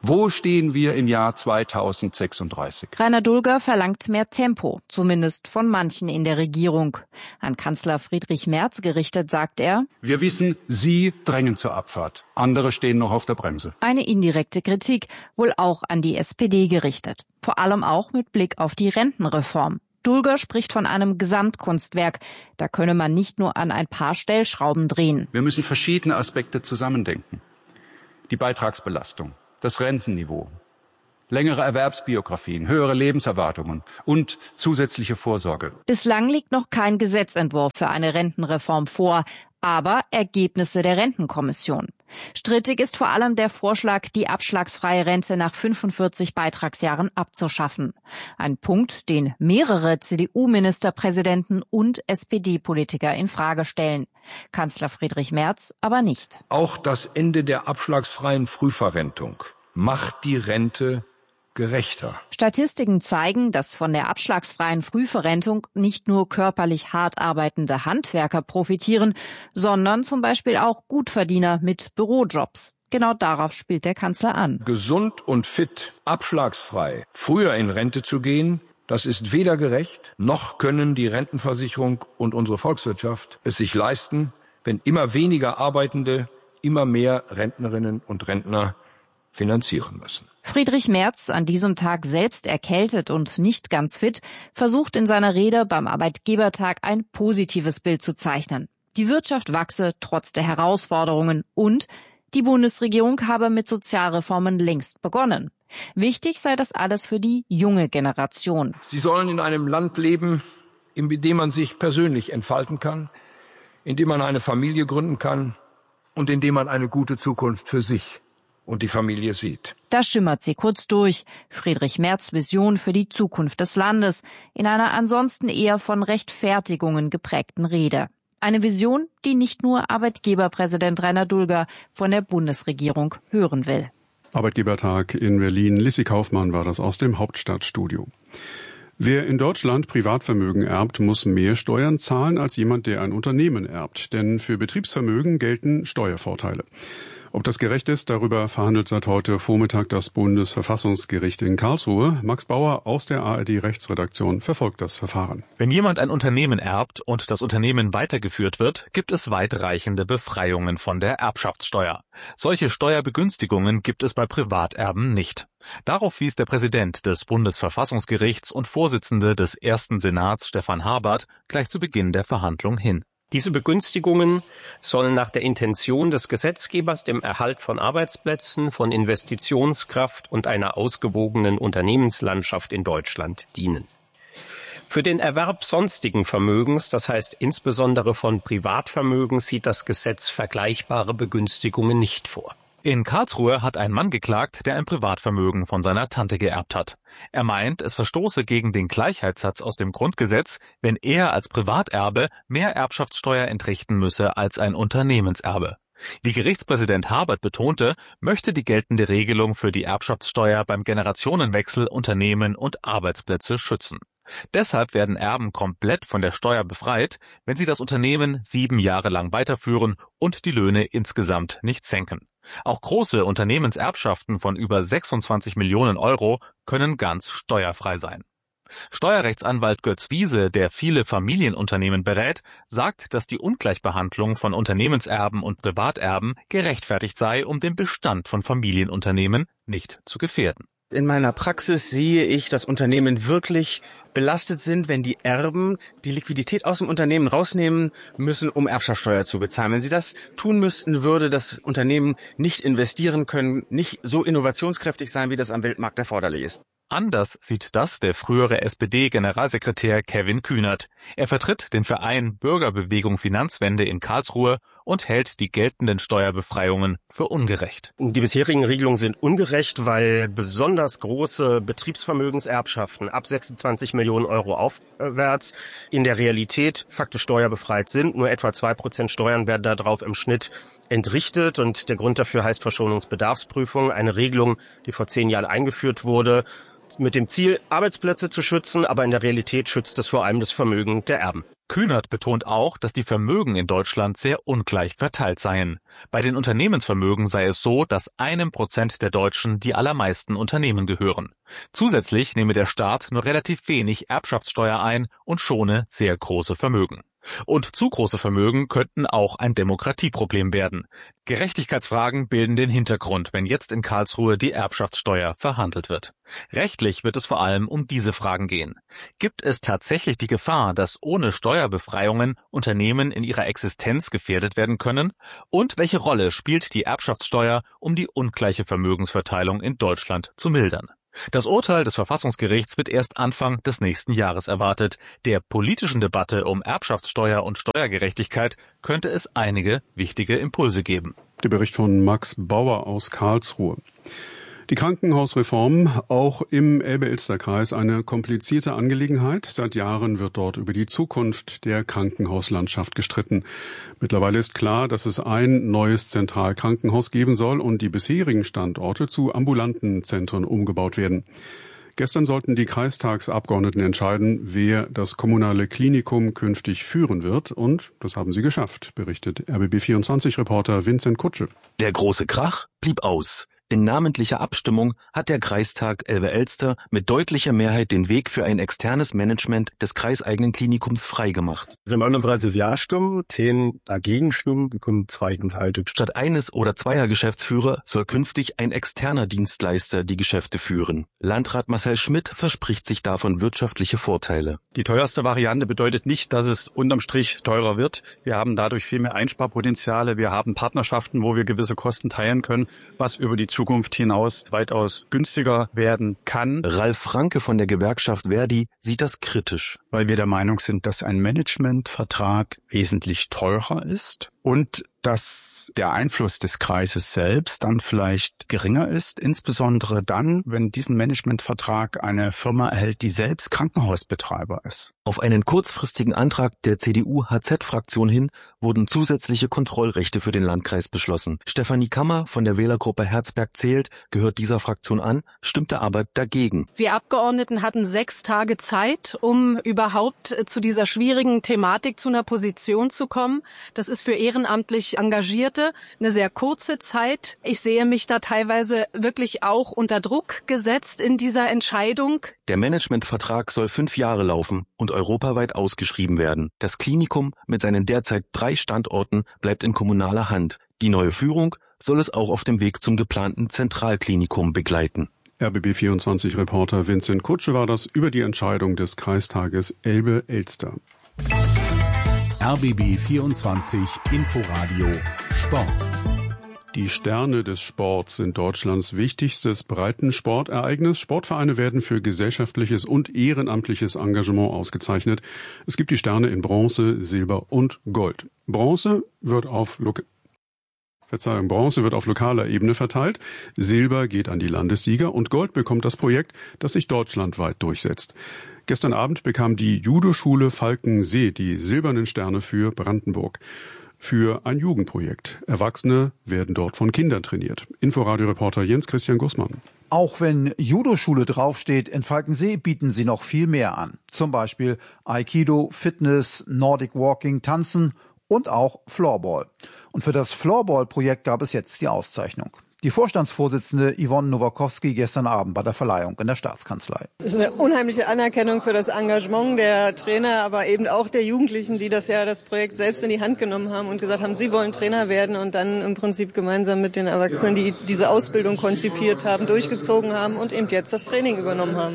Wo stehen wir im Jahr zweitausendsechsunddreißig? Rainer Dulger verlangt mehr Tempo, zumindest von manchen in der Regierung. An Kanzler Friedrich Merz gerichtet sagt er: Wir wissen, Sie drängen zur Abfahrt. Andere stehen noch auf der Bremse. Eine indirekte Kritik, wohl auch an die S P D gerichtet. Vor allem auch mit Blick auf die Rentenreform. Dulger spricht von einem Gesamtkunstwerk. Da könne man nicht nur an ein paar Stellschrauben drehen. Wir müssen verschiedene Aspekte zusammendenken. Die Beitragsbelastung, das Rentenniveau, längere Erwerbsbiografien, höhere Lebenserwartungen und zusätzliche Vorsorge. Bislang liegt noch kein Gesetzentwurf für eine Rentenreform vor, aber Ergebnisse der Rentenkommission. Strittig ist vor allem der Vorschlag, die abschlagsfreie Rente nach fünfundvierzig Beitragsjahren abzuschaffen. Ein Punkt, den mehrere C D U-Ministerpräsidenten und S P D-Politiker in Frage stellen. Kanzler Friedrich Merz aber nicht. Auch das Ende der abschlagsfreien Frühverrentung macht die Rente gerechter. Statistiken zeigen, dass von der abschlagsfreien Frühverrentung nicht nur körperlich hart arbeitende Handwerker profitieren, sondern zum Beispiel auch Gutverdiener mit Bürojobs. Genau darauf spielt der Kanzler an. Gesund und fit, abschlagsfrei, früher in Rente zu gehen, das ist weder gerecht, noch können die Rentenversicherung und unsere Volkswirtschaft es sich leisten, wenn immer weniger Arbeitende immer mehr Rentnerinnen und Rentner finanzieren müssen. Friedrich Merz, an diesem Tag selbst erkältet und nicht ganz fit, versucht in seiner Rede beim Arbeitgebertag ein positives Bild zu zeichnen. Die Wirtschaft wachse trotz der Herausforderungen und die Bundesregierung habe mit Sozialreformen längst begonnen. Wichtig sei das alles für die junge Generation. Sie sollen in einem Land leben, in dem man sich persönlich entfalten kann, in dem man eine Familie gründen kann und in dem man eine gute Zukunft für sich und die Familie sieht. Da schimmert sie kurz durch. Friedrich Merz' Vision für die Zukunft des Landes in einer ansonsten eher von Rechtfertigungen geprägten Rede. Eine Vision, die nicht nur Arbeitgeberpräsident Rainer Dulger von der Bundesregierung hören will. Arbeitgebertag in Berlin. Lissi Kaufmann war das aus dem Hauptstadtstudio. Wer in Deutschland Privatvermögen erbt, muss mehr Steuern zahlen als jemand, der ein Unternehmen erbt. Denn für Betriebsvermögen gelten Steuervorteile. Ob das gerecht ist, darüber verhandelt seit heute Vormittag das Bundesverfassungsgericht in Karlsruhe. Max Bauer aus der A R D-Rechtsredaktion verfolgt das Verfahren. Wenn jemand ein Unternehmen erbt und das Unternehmen weitergeführt wird, gibt es weitreichende Befreiungen von der Erbschaftssteuer. Solche Steuerbegünstigungen gibt es bei Privaterben nicht. Darauf wies der Präsident des Bundesverfassungsgerichts und Vorsitzende des ersten Senats, Stefan Habert, gleich zu Beginn der Verhandlung hin. Diese Begünstigungen sollen nach der Intention des Gesetzgebers dem Erhalt von Arbeitsplätzen, von Investitionskraft und einer ausgewogenen Unternehmenslandschaft in Deutschland dienen. Für den Erwerb sonstigen Vermögens, das heißt insbesondere von Privatvermögen, sieht das Gesetz vergleichbare Begünstigungen nicht vor. In Karlsruhe hat ein Mann geklagt, der ein Privatvermögen von seiner Tante geerbt hat. Er meint, es verstoße gegen den Gleichheitssatz aus dem Grundgesetz, wenn er als Privaterbe mehr Erbschaftssteuer entrichten müsse als ein Unternehmenserbe. Wie Gerichtspräsident Habert betonte, möchte die geltende Regelung für die Erbschaftssteuer beim Generationenwechsel Unternehmen und Arbeitsplätze schützen. Deshalb werden Erben komplett von der Steuer befreit, wenn sie das Unternehmen sieben Jahre lang weiterführen und die Löhne insgesamt nicht senken. Auch große Unternehmenserbschaften von über sechsundzwanzig Millionen Euro können ganz steuerfrei sein. Steuerrechtsanwalt Götz Wiese, der viele Familienunternehmen berät, sagt, dass die Ungleichbehandlung von Unternehmenserben und Privaterben gerechtfertigt sei, um den Bestand von Familienunternehmen nicht zu gefährden. In meiner Praxis sehe ich, dass Unternehmen wirklich belastet sind, wenn die Erben die Liquidität aus dem Unternehmen rausnehmen müssen, um Erbschaftssteuer zu bezahlen. Wenn sie das tun müssten, würde das Unternehmen nicht investieren können, nicht so innovationskräftig sein, wie das am Weltmarkt erforderlich ist. Anders sieht das der frühere S P D-Generalsekretär Kevin Kühnert. Er vertritt den Verein Bürgerbewegung Finanzwende in Karlsruhe und hält die geltenden Steuerbefreiungen für ungerecht. Die bisherigen Regelungen sind ungerecht, weil besonders große Betriebsvermögenserbschaften ab sechsundzwanzig Millionen Euro aufwärts in der Realität faktisch steuerbefreit sind. Nur etwa zwei Prozent Steuern werden darauf im Schnitt entrichtet und der Grund dafür heißt Verschonungsbedarfsprüfung, eine Regelung, die vor zehn Jahren eingeführt wurde, mit dem Ziel, Arbeitsplätze zu schützen, aber in der Realität schützt es vor allem das Vermögen der Erben. Kühnert betont auch, dass die Vermögen in Deutschland sehr ungleich verteilt seien. Bei den Unternehmensvermögen sei es so, dass einem Prozent der Deutschen die allermeisten Unternehmen gehören. Zusätzlich nehme der Staat nur relativ wenig Erbschaftssteuer ein und schone sehr große Vermögen. Und zu große Vermögen könnten auch ein Demokratieproblem werden. Gerechtigkeitsfragen bilden den Hintergrund, wenn jetzt in Karlsruhe die Erbschaftssteuer verhandelt wird. Rechtlich wird es vor allem um diese Fragen gehen. Gibt es tatsächlich die Gefahr, dass ohne Steuerbefreiungen Unternehmen in ihrer Existenz gefährdet werden können? Und welche Rolle spielt die Erbschaftssteuer, um die ungleiche Vermögensverteilung in Deutschland zu mildern? Das Urteil des Verfassungsgerichts wird erst Anfang des nächsten Jahres erwartet. Der politischen Debatte um Erbschaftssteuer und Steuergerechtigkeit könnte es einige wichtige Impulse geben. Der Bericht von Max Bauer aus Karlsruhe. Die Krankenhausreform, auch im Elbe-Ilster-Kreis, eine komplizierte Angelegenheit. Seit Jahren wird dort über die Zukunft der Krankenhauslandschaft gestritten. Mittlerweile ist klar, dass es ein neues Zentralkrankenhaus geben soll und die bisherigen Standorte zu ambulanten Zentren umgebaut werden. Gestern sollten die Kreistagsabgeordneten entscheiden, wer das kommunale Klinikum künftig führen wird. Und das haben sie geschafft, berichtet R B B vierundzwanzig-Reporter Vincent Kutsche. Der große Krach blieb aus. In namentlicher Abstimmung hat der Kreistag Elbe-Elster mit deutlicher Mehrheit den Weg für ein externes Management des kreiseigenen Klinikums freigemacht. Wir haben neununddreißig Ja-Stimmen, zehn Dagegen-Stimmen und zwei enthalten. Statt eines oder zweier Geschäftsführer soll künftig ein externer Dienstleister die Geschäfte führen. Landrat Marcel Schmidt verspricht sich davon wirtschaftliche Vorteile. Die teuerste Variante bedeutet nicht, dass es unterm Strich teurer wird. Wir haben dadurch viel mehr Einsparpotenziale. Wir haben Partnerschaften, wo wir gewisse Kosten teilen können, was über die Zukunft hinaus weitaus günstiger werden kann. Ralf Franke von der Gewerkschaft Verdi sieht das kritisch. Weil wir der Meinung sind, dass ein Managementvertrag wesentlich teurer ist und dass der Einfluss des Kreises selbst dann vielleicht geringer ist, insbesondere dann, wenn diesen Managementvertrag eine Firma erhält, die selbst Krankenhausbetreiber ist. Auf einen kurzfristigen Antrag der C D U-H Z-Fraktion hin wurden zusätzliche Kontrollrechte für den Landkreis beschlossen. Stefanie Kammer von der Wählergruppe Herzberg zählt, gehört dieser Fraktion an, stimmte aber dagegen. Wir Abgeordneten hatten sechs Tage Zeit, um überhaupt zu dieser schwierigen Thematik zu einer Position zu kommen. Das ist für ehrenamtlich Engagierte eine sehr kurze Zeit. Ich sehe mich da teilweise wirklich auch unter Druck gesetzt in dieser Entscheidung. Der Managementvertrag soll fünf Jahre laufen und europaweit ausgeschrieben werden. Das Klinikum mit seinen derzeit drei Standorten bleibt in kommunaler Hand. Die neue Führung soll es auch auf dem Weg zum geplanten Zentralklinikum begleiten. R B B vierundzwanzig-Reporter Vincent Kutsche war das über die Entscheidung des Kreistages Elbe-Elster. R B B vierundzwanzig Inforadio Sport. Die Sterne des Sports sind Deutschlands wichtigstes Breitensportereignis. Sportvereine werden für gesellschaftliches und ehrenamtliches Engagement ausgezeichnet. Es gibt die Sterne in Bronze, Silber und Gold. Bronze wird auf Lo- Verzeihung, Bronze wird auf lokaler Ebene verteilt, Silber geht an die Landessieger und Gold bekommt das Projekt, das sich deutschlandweit durchsetzt. Gestern Abend bekam die Judoschule Falkensee die silbernen Sterne für Brandenburg. Für ein Jugendprojekt. Erwachsene werden dort von Kindern trainiert. Inforadio-Reporter Jens Christian Gussmann. Auch wenn Judoschule draufsteht, in Falkensee bieten sie noch viel mehr an. Zum Beispiel Aikido, Fitness, Nordic Walking, Tanzen und auch Floorball. Und für das Floorball-Projekt gab es jetzt die Auszeichnung. Die Vorstandsvorsitzende Yvonne Nowakowski gestern Abend bei der Verleihung in der Staatskanzlei. Es ist eine unheimliche Anerkennung für das Engagement der Trainer, aber eben auch der Jugendlichen, die das ja das Projekt selbst in die Hand genommen haben und gesagt haben, sie wollen Trainer werden und dann im Prinzip gemeinsam mit den Erwachsenen, die diese Ausbildung konzipiert haben, durchgezogen haben und eben jetzt das Training übernommen haben.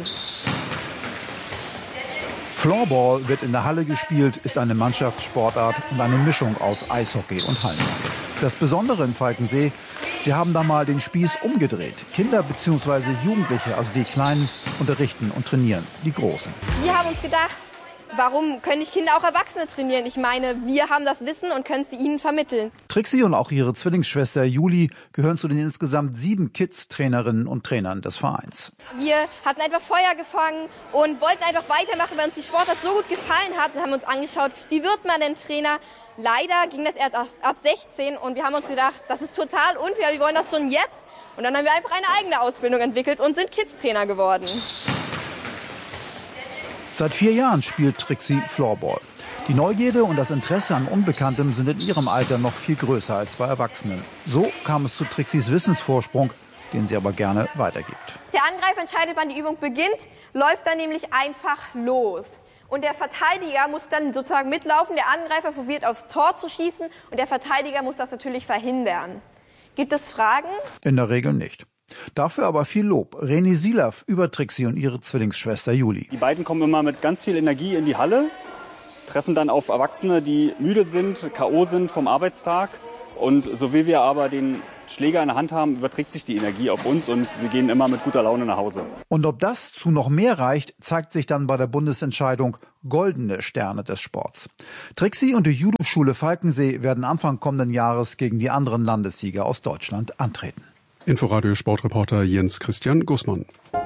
Floorball wird in der Halle gespielt, ist eine Mannschaftssportart und eine Mischung aus Eishockey und Hallenhockey. Das Besondere in Falkensee, sie haben da mal den Spieß umgedreht. Kinder bzw. Jugendliche, also die Kleinen, unterrichten und trainieren die Großen. Wir haben uns gedacht, warum können nicht Kinder auch Erwachsene trainieren? Ich meine, wir haben das Wissen und können es ihnen vermitteln. Trixie und auch ihre Zwillingsschwester Juli gehören zu den insgesamt sieben Kids-Trainerinnen und Trainern des Vereins. Wir hatten einfach Feuer gefangen und wollten einfach weitermachen, weil uns die Sportart so gut gefallen hat und haben uns angeschaut, wie wird man denn Trainer? Leider ging das erst ab sechzehn und wir haben uns gedacht, das ist total unfair, wir wollen das schon jetzt. Und dann haben wir einfach eine eigene Ausbildung entwickelt und sind Kids-Trainer geworden. Seit vier Jahren spielt Trixie Floorball. Die Neugierde und das Interesse an Unbekanntem sind in ihrem Alter noch viel größer als bei Erwachsenen. So kam es zu Trixis Wissensvorsprung, den sie aber gerne weitergibt. Der Angreifer entscheidet, wann die Übung beginnt, läuft dann nämlich einfach los. Und der Verteidiger muss dann sozusagen mitlaufen. Der Angreifer probiert aufs Tor zu schießen und der Verteidiger muss das natürlich verhindern. Gibt es Fragen? In der Regel nicht. Dafür aber viel Lob. René Silav über Trixi und ihre Zwillingsschwester Juli. Die beiden kommen immer mit ganz viel Energie in die Halle, treffen dann auf Erwachsene, die müde sind, K O sind vom Arbeitstag. Und so wie wir aber den Schläger in der Hand haben, überträgt sich die Energie auf uns und wir gehen immer mit guter Laune nach Hause. Und ob das zu noch mehr reicht, zeigt sich dann bei der Bundesentscheidung Goldene Sterne des Sports. Trixi und die Judo-Schule Falkensee werden Anfang kommenden Jahres gegen die anderen Landessieger aus Deutschland antreten. Inforadio Sportreporter Jens Christian Gussmann.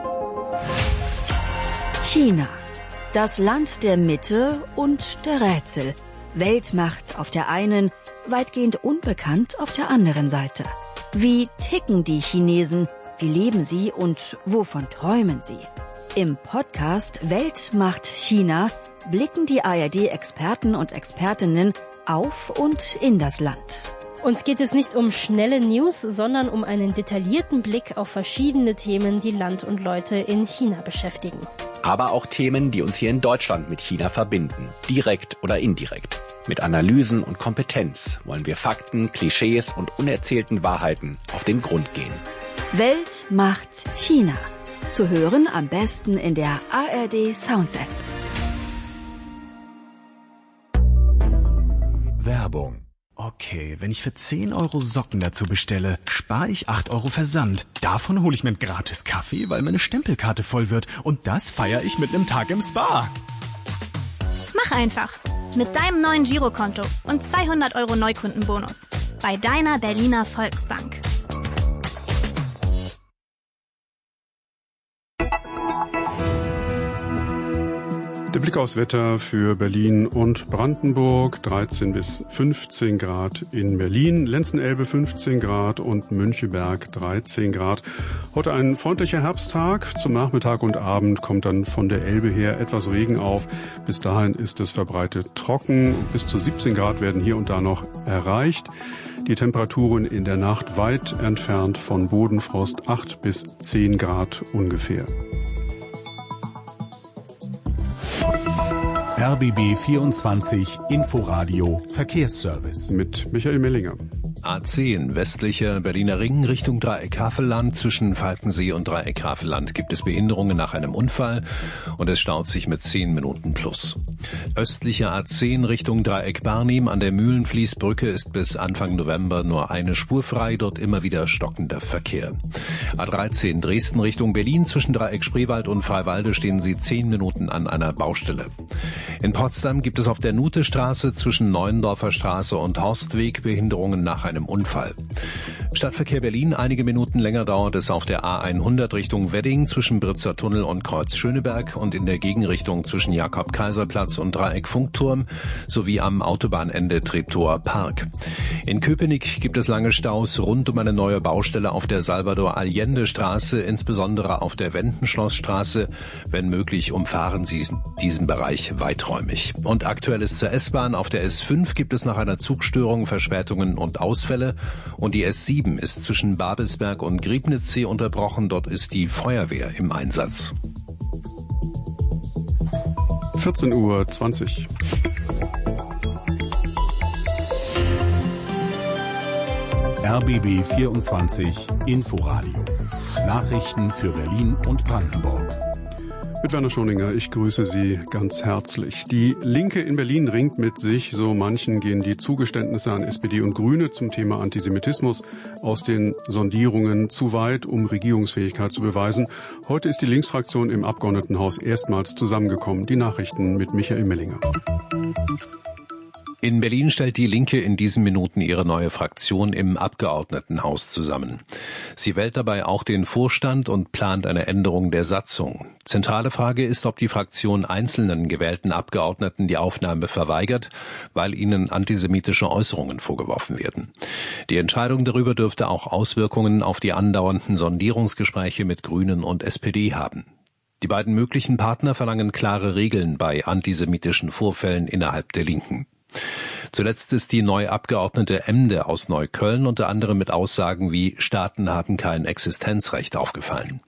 China. Das Land der Mitte und der Rätsel. Weltmacht auf der einen, weitgehend unbekannt auf der anderen Seite. Wie ticken die Chinesen? Wie leben sie und wovon träumen sie? Im Podcast Weltmacht China blicken die A R D-Experten und Expertinnen auf und in das Land. Uns geht es nicht um schnelle News, sondern um einen detaillierten Blick auf verschiedene Themen, die Land und Leute in China beschäftigen. Aber auch Themen, die uns hier in Deutschland mit China verbinden, direkt oder indirekt. Mit Analysen und Kompetenz wollen wir Fakten, Klischees und unerzählten Wahrheiten auf den Grund gehen. Weltmacht China. Zu hören am besten in der A R D Sounds App. Werbung. Okay, wenn ich für zehn Euro Socken dazu bestelle, spare ich acht Euro Versand. Davon hole ich mir einen gratis Kaffee, weil meine Stempelkarte voll wird. Und das feiere ich mit einem Tag im Spa. Mach einfach. Mit deinem neuen Girokonto und zweihundert Euro Neukundenbonus. Bei deiner Berliner Volksbank. Der Blick aufs Wetter für Berlin und Brandenburg, dreizehn bis fünfzehn Grad in Berlin, Lenzen-Elbe fünfzehn Grad und Müncheberg dreizehn Grad. Heute ein freundlicher Herbsttag. Zum Nachmittag und Abend kommt dann von der Elbe her etwas Regen auf. Bis dahin ist es verbreitet trocken. Bis zu siebzehn Grad werden hier und da noch erreicht. Die Temperaturen in der Nacht weit entfernt von Bodenfrost, acht bis zehn Grad ungefähr. R B B vierundzwanzig Inforadio Verkehrsservice mit Michael Mellinger. A zehn, westlicher Berliner Ring Richtung Dreieck Havelland. Zwischen Falkensee und Dreieck Havelland gibt es Behinderungen nach einem Unfall und es staut sich mit zehn Minuten plus. Östlicher A zehn Richtung Dreieck Barnim an der Mühlenfließbrücke ist bis Anfang November nur eine Spur frei, dort immer wieder stockender Verkehr. A dreizehn Dresden Richtung Berlin zwischen Dreieck Spreewald und Freiwalde stehen Sie zehn Minuten an einer Baustelle. In Potsdam gibt es auf der Nutestraße zwischen Neuendorfer Straße und Horstweg Behinderungen nach einem Unfall. Stadtverkehr Berlin, einige Minuten länger dauert es auf der A hundert Richtung Wedding zwischen Britzer Tunnel und Kreuz Schöneberg und in der Gegenrichtung zwischen Jakob-Kaiser-Platz und Dreieck Funkturm sowie am Autobahnende Treptower Park. In Köpenick gibt es lange Staus rund um eine neue Baustelle auf der Salvador-Allende-Straße, insbesondere auf der Wendenschlossstraße. Wenn möglich, umfahren Sie diesen Bereich weiträumig. Und aktuell ist zur S-Bahn auf der S fünf gibt es nach einer Zugstörung Verspätungen und Ausfälle und die S sieben ist zwischen Babelsberg und Griebnitzsee unterbrochen. Dort ist die Feuerwehr im Einsatz. vierzehn Uhr zwanzig. R B B vierundzwanzig Inforadio. Nachrichten für Berlin und Brandenburg. Mit Werner Schoninger, ich grüße Sie ganz herzlich. Die Linke in Berlin ringt mit sich. So manchen gehen die Zugeständnisse an S P D und Grüne zum Thema Antisemitismus aus den Sondierungen zu weit, um Regierungsfähigkeit zu beweisen. Heute ist die Linksfraktion im Abgeordnetenhaus erstmals zusammengekommen. Die Nachrichten mit Michael Mellinger. In Berlin stellt die Linke in diesen Minuten ihre neue Fraktion im Abgeordnetenhaus zusammen. Sie wählt dabei auch den Vorstand und plant eine Änderung der Satzung. Zentrale Frage ist, ob die Fraktion einzelnen gewählten Abgeordneten die Aufnahme verweigert, weil ihnen antisemitische Äußerungen vorgeworfen werden. Die Entscheidung darüber dürfte auch Auswirkungen auf die andauernden Sondierungsgespräche mit Grünen und S P D haben. Die beiden möglichen Partner verlangen klare Regeln bei antisemitischen Vorfällen innerhalb der Linken. Zuletzt ist die neu abgeordnete Emde aus Neukölln unter anderem mit Aussagen wie Staaten haben kein Existenzrecht aufgefallen.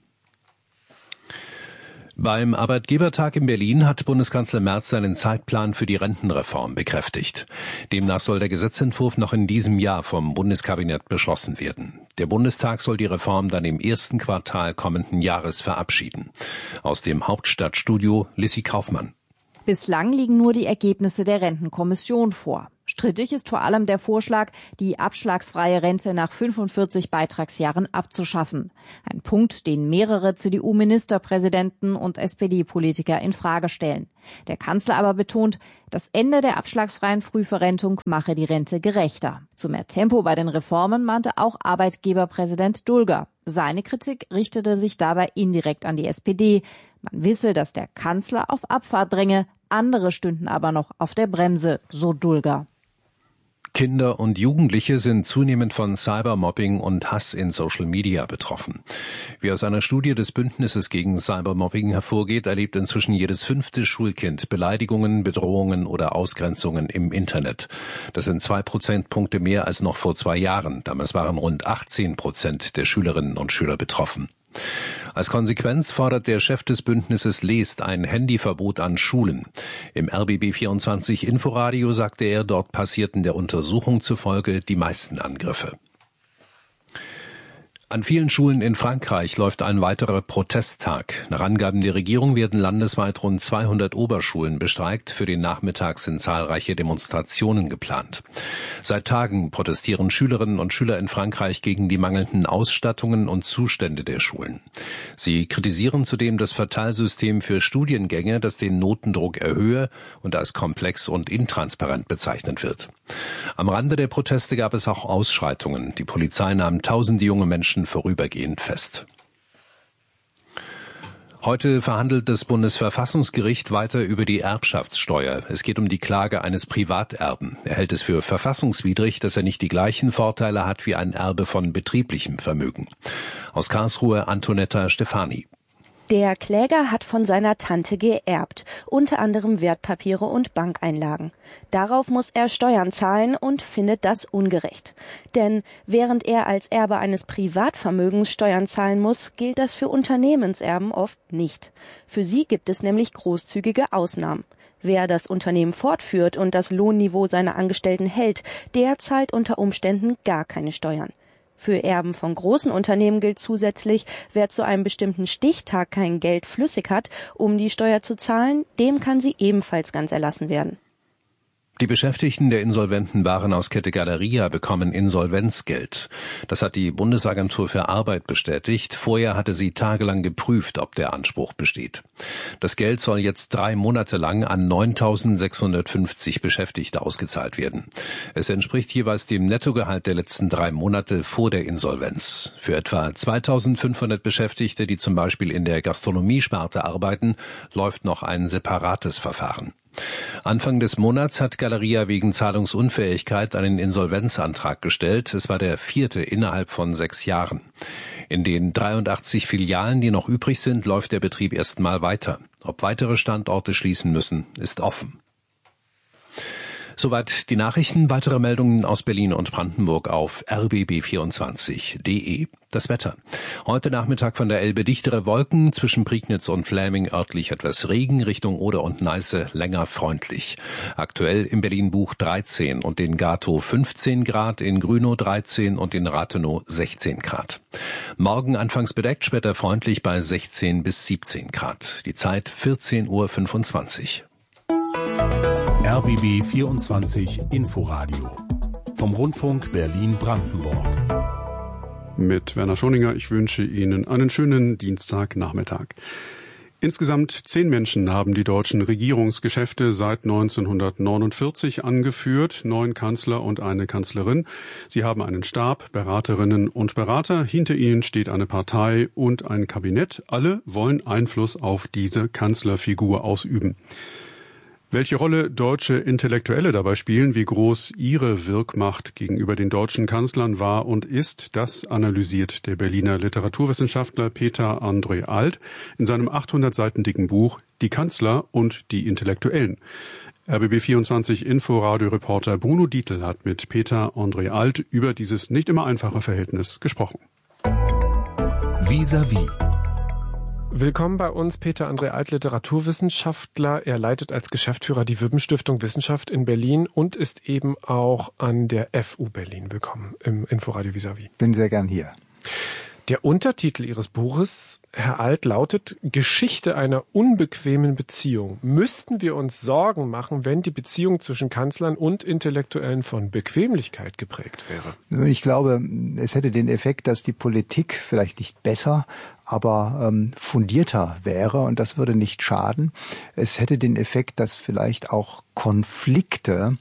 Beim Arbeitgebertag in Berlin hat Bundeskanzler Merz seinen Zeitplan für die Rentenreform bekräftigt. Demnach soll der Gesetzentwurf noch in diesem Jahr vom Bundeskabinett beschlossen werden. Der Bundestag soll die Reform dann im ersten Quartal kommenden Jahres verabschieden. Aus dem Hauptstadtstudio Lissy Kaufmann. Bislang liegen nur die Ergebnisse der Rentenkommission vor. Strittig ist vor allem der Vorschlag, die abschlagsfreie Rente nach fünfundvierzig Beitragsjahren abzuschaffen. Ein Punkt, den mehrere C D U-Ministerpräsidenten und S P D-Politiker in Frage stellen. Der Kanzler aber betont, das Ende der abschlagsfreien Frühverrentung mache die Rente gerechter. Zu mehr Tempo bei den Reformen mahnte auch Arbeitgeberpräsident Dulger. Seine Kritik richtete sich dabei indirekt an die S P D. Man wisse, dass der Kanzler auf Abfahrt dränge, andere stünden aber noch auf der Bremse, so Dulger. Kinder und Jugendliche sind zunehmend von Cybermobbing und Hass in Social Media betroffen. Wie aus einer Studie des Bündnisses gegen Cybermobbing hervorgeht, erlebt inzwischen jedes fünfte Schulkind Beleidigungen, Bedrohungen oder Ausgrenzungen im Internet. Das sind zwei Prozentpunkte mehr als noch vor zwei Jahren. Damals waren rund achtzehn Prozent der Schülerinnen und Schüler betroffen. Als Konsequenz fordert der Chef des Bündnisses Lest ein Handyverbot an Schulen. Im R B B vierundzwanzig Inforadio sagte er, dort passierten der Untersuchung zufolge die meisten Angriffe. An vielen Schulen in Frankreich läuft ein weiterer Protesttag. Nach Angaben der Regierung werden landesweit rund zweihundert Oberschulen bestreikt. Für den Nachmittag sind zahlreiche Demonstrationen geplant. Seit Tagen protestieren Schülerinnen und Schüler in Frankreich gegen die mangelnden Ausstattungen und Zustände der Schulen. Sie kritisieren zudem das Verteilsystem für Studiengänge, das den Notendruck erhöhe und als komplex und intransparent bezeichnet wird. Am Rande der Proteste gab es auch Ausschreitungen. Die Polizei nahm tausende junge Menschen vorübergehend fest. Heute verhandelt das Bundesverfassungsgericht weiter über die Erbschaftssteuer. Es geht um die Klage eines Privaterben. Er hält es für verfassungswidrig, dass er nicht die gleichen Vorteile hat wie ein Erbe von betrieblichem Vermögen. Aus Karlsruhe Antonetta Stefani. Der Kläger hat von seiner Tante geerbt, unter anderem Wertpapiere und Bankeinlagen. Darauf muss er Steuern zahlen und findet das ungerecht. Denn während er als Erbe eines Privatvermögens Steuern zahlen muss, gilt das für Unternehmenserben oft nicht. Für sie gibt es nämlich großzügige Ausnahmen. Wer das Unternehmen fortführt und das Lohnniveau seiner Angestellten hält, der zahlt unter Umständen gar keine Steuern. Für Erben von großen Unternehmen gilt zusätzlich, wer zu einem bestimmten Stichtag kein Geld flüssig hat, um die Steuer zu zahlen, dem kann sie ebenfalls ganz erlassen werden. Die Beschäftigten der insolventen Warenhauskette Galeria bekommen Insolvenzgeld. Das hat die Bundesagentur für Arbeit bestätigt. Vorher hatte sie tagelang geprüft, ob der Anspruch besteht. Das Geld soll jetzt drei Monate lang an neuntausendsechshundertfünfzig Beschäftigte ausgezahlt werden. Es entspricht jeweils dem Nettogehalt der letzten drei Monate vor der Insolvenz. Für etwa zweitausendfünfhundert Beschäftigte, die zum Beispiel in der Gastronomiesparte arbeiten, läuft noch ein separates Verfahren. Anfang des Monats hat Galeria wegen Zahlungsunfähigkeit einen Insolvenzantrag gestellt. Es war der vierte innerhalb von sechs Jahren. In den dreiundachtzig Filialen, die noch übrig sind, läuft der Betrieb erstmal weiter. Ob weitere Standorte schließen müssen, ist offen. Soweit die Nachrichten. Weitere Meldungen aus Berlin und Brandenburg auf r b b vierundzwanzig punkt d e. Das Wetter. Heute Nachmittag von der Elbe dichtere Wolken, zwischen Prignitz und Fläming örtlich etwas Regen, Richtung Oder und Neiße länger freundlich. Aktuell in Berlin-Buch dreizehn und in Gatow fünfzehn Grad, in Grünow dreizehn und in Rathenow sechzehn Grad. Morgen anfangs bedeckt, später freundlich bei sechzehn bis siebzehn Grad. Die Zeit vierzehn Uhr fünfundzwanzig. R B B vierundzwanzig Inforadio vom Rundfunk Berlin-Brandenburg. Mit Werner Schoninger, ich wünsche Ihnen einen schönen Dienstagnachmittag. Insgesamt zehn Menschen haben die deutschen Regierungsgeschäfte seit neunzehnhundertneunundvierzig angeführt, neun Kanzler und eine Kanzlerin. Sie haben einen Stab, Beraterinnen und Berater. Hinter ihnen steht eine Partei und ein Kabinett. Alle wollen Einfluss auf diese Kanzlerfigur ausüben. Welche Rolle deutsche Intellektuelle dabei spielen, wie groß ihre Wirkmacht gegenüber den deutschen Kanzlern war und ist, das analysiert der Berliner Literaturwissenschaftler Peter André Alt in seinem achthundert Seiten dicken Buch Die Kanzler und die Intellektuellen. R B B vierundzwanzig Inforadio-Reporter Bruno Dietl hat mit Peter André Alt über dieses nicht immer einfache Verhältnis gesprochen. Vis-à-vis. Willkommen bei uns, Peter André Alt, Literaturwissenschaftler. Er leitet als Geschäftsführer die Wippen-Stiftung Wissenschaft in Berlin und ist eben auch an der F U Berlin. Willkommen im Inforadio Vis-à-vis. Bin sehr gern hier. Der Untertitel Ihres Buches, Herr Alt, lautet Geschichte einer unbequemen Beziehung. Müssten wir uns Sorgen machen, wenn die Beziehung zwischen Kanzlern und Intellektuellen von Bequemlichkeit geprägt wäre? Ich glaube, es hätte den Effekt, dass die Politik vielleicht nicht besser, aber ähm, fundierter wäre und das würde nicht schaden. Es hätte den Effekt, dass vielleicht auch Konflikte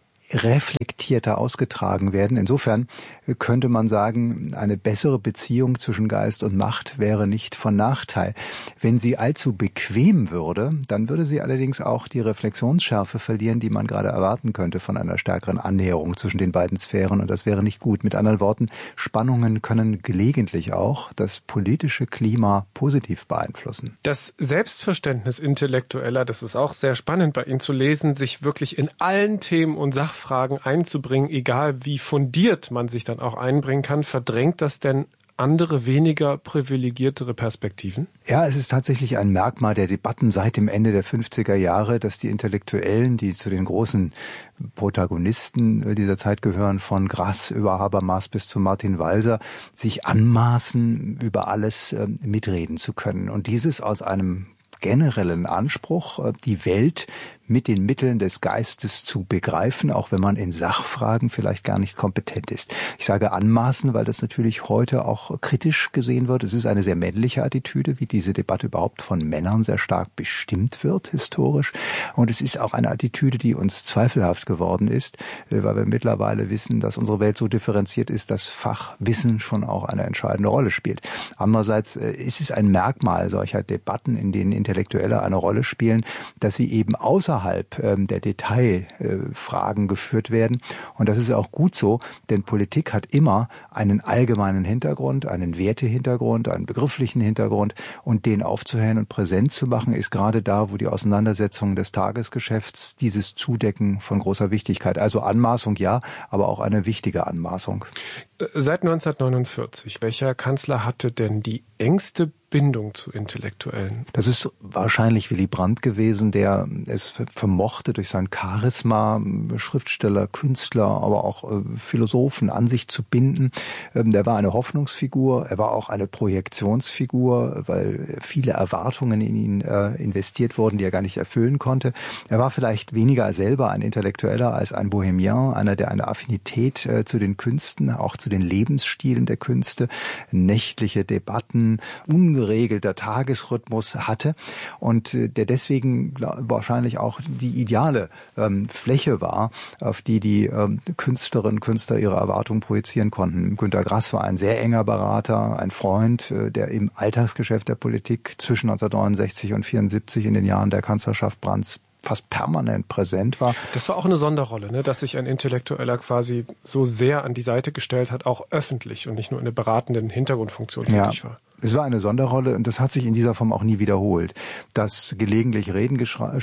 reflektierter ausgetragen werden. Insofern könnte man sagen, eine bessere Beziehung zwischen Geist und Macht wäre nicht von Nachteil. Wenn sie allzu bequem würde, dann würde sie allerdings auch die Reflexionsschärfe verlieren, die man gerade erwarten könnte von einer stärkeren Annäherung zwischen den beiden Sphären und das wäre nicht gut. Mit anderen Worten, Spannungen können gelegentlich auch das politische Klima positiv beeinflussen. Das Selbstverständnis Intellektueller, das ist auch sehr spannend bei Ihnen zu lesen, sich wirklich in allen Themen und Sachfragen Fragen einzubringen, egal wie fundiert man sich dann auch einbringen kann. Verdrängt das denn andere, weniger privilegiertere Perspektiven? Ja, es ist tatsächlich ein Merkmal der Debatten seit dem Ende der fünfziger Jahre, dass die Intellektuellen, die zu den großen Protagonisten dieser Zeit gehören, von Grass über Habermas bis zu Martin Walser, sich anmaßen, über alles äh, mitreden zu können. Und dieses aus einem generellen Anspruch, die Welt mit den Mitteln des Geistes zu begreifen, auch wenn man in Sachfragen vielleicht gar nicht kompetent ist. Ich sage anmaßen, weil das natürlich heute auch kritisch gesehen wird. Es ist eine sehr männliche Attitüde, wie diese Debatte überhaupt von Männern sehr stark bestimmt wird, historisch. Und es ist auch eine Attitüde, die uns zweifelhaft geworden ist, weil wir mittlerweile wissen, dass unsere Welt so differenziert ist, dass Fachwissen schon auch eine entscheidende Rolle spielt. Andererseits ist es ein Merkmal solcher Debatten, in denen Intellektuelle eine Rolle spielen, dass sie eben außerhalb der Detailfragen geführt werden. Und das ist auch gut so, denn Politik hat immer einen allgemeinen Hintergrund, einen Wertehintergrund, einen begrifflichen Hintergrund. Und den aufzuhellen und präsent zu machen, ist gerade da, wo die Auseinandersetzungen des Tagesgeschäfts dieses Zudecken von großer Wichtigkeit. Also Anmaßung ja, aber auch eine wichtige Anmaßung. Seit neunzehnhundertneunundvierzig, welcher Kanzler hatte denn die engste Bindung zu Intellektuellen? Das ist wahrscheinlich Willy Brandt gewesen, der es vermochte, durch sein Charisma Schriftsteller, Künstler, aber auch äh, Philosophen an sich zu binden. Ähm, der war eine Hoffnungsfigur, er war auch eine Projektionsfigur, weil viele Erwartungen in ihn äh, investiert wurden, die er gar nicht erfüllen konnte. Er war vielleicht weniger selber ein Intellektueller als ein Bohemian, einer, der eine Affinität äh, zu den Künsten, auch zu den Lebensstilen der Künste, nächtliche Debatten, ungeregelter Tagesrhythmus hatte und der deswegen wahrscheinlich auch die ideale ähm, Fläche war, auf die die ähm, Künstlerinnen und Künstler ihre Erwartungen projizieren konnten. Günter Grass war ein sehr enger Berater, ein Freund, äh, der im Alltagsgeschäft der Politik zwischen neunzehnhundertneunundsechzig und vierundsiebzig in den Jahren der Kanzlerschaft Brandts fast permanent präsent war. Das war auch eine Sonderrolle, ne? Dass sich ein Intellektueller quasi so sehr an die Seite gestellt hat, auch öffentlich und nicht nur in der beratenden Hintergrundfunktion tätig ja. war. Es war eine Sonderrolle und das hat sich in dieser Form auch nie wiederholt. Dass gelegentlich Reden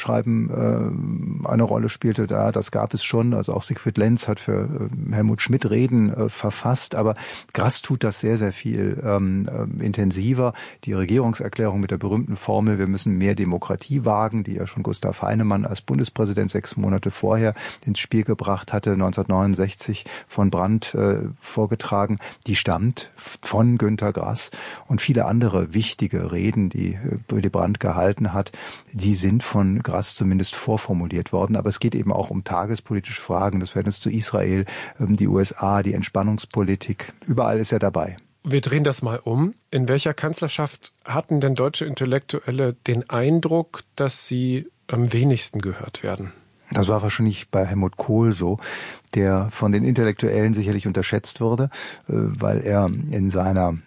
schreiben äh, eine Rolle spielte, da das gab es schon. Also auch Siegfried Lenz hat für äh, Helmut Schmidt Reden äh, verfasst, aber Grass tut das sehr, sehr viel ähm, äh, intensiver. Die Regierungserklärung mit der berühmten Formel, wir müssen mehr Demokratie wagen, die ja schon Gustav Heinemann als Bundespräsident sechs Monate vorher ins Spiel gebracht hatte, neunzehnhundertneunundsechzig von Brandt äh, vorgetragen, die stammt von Günter Grass. Und viele andere wichtige Reden, die Willy Brandt gehalten hat, die sind von Grass zumindest vorformuliert worden. Aber es geht eben auch um tagespolitische Fragen, das Verhältnis zu Israel, die U S A, die Entspannungspolitik. Überall ist er dabei. Wir drehen das mal um. In welcher Kanzlerschaft hatten denn deutsche Intellektuelle den Eindruck, dass sie am wenigsten gehört werden? Das war wahrscheinlich bei Helmut Kohl so, der von den Intellektuellen sicherlich unterschätzt wurde, weil er in seiner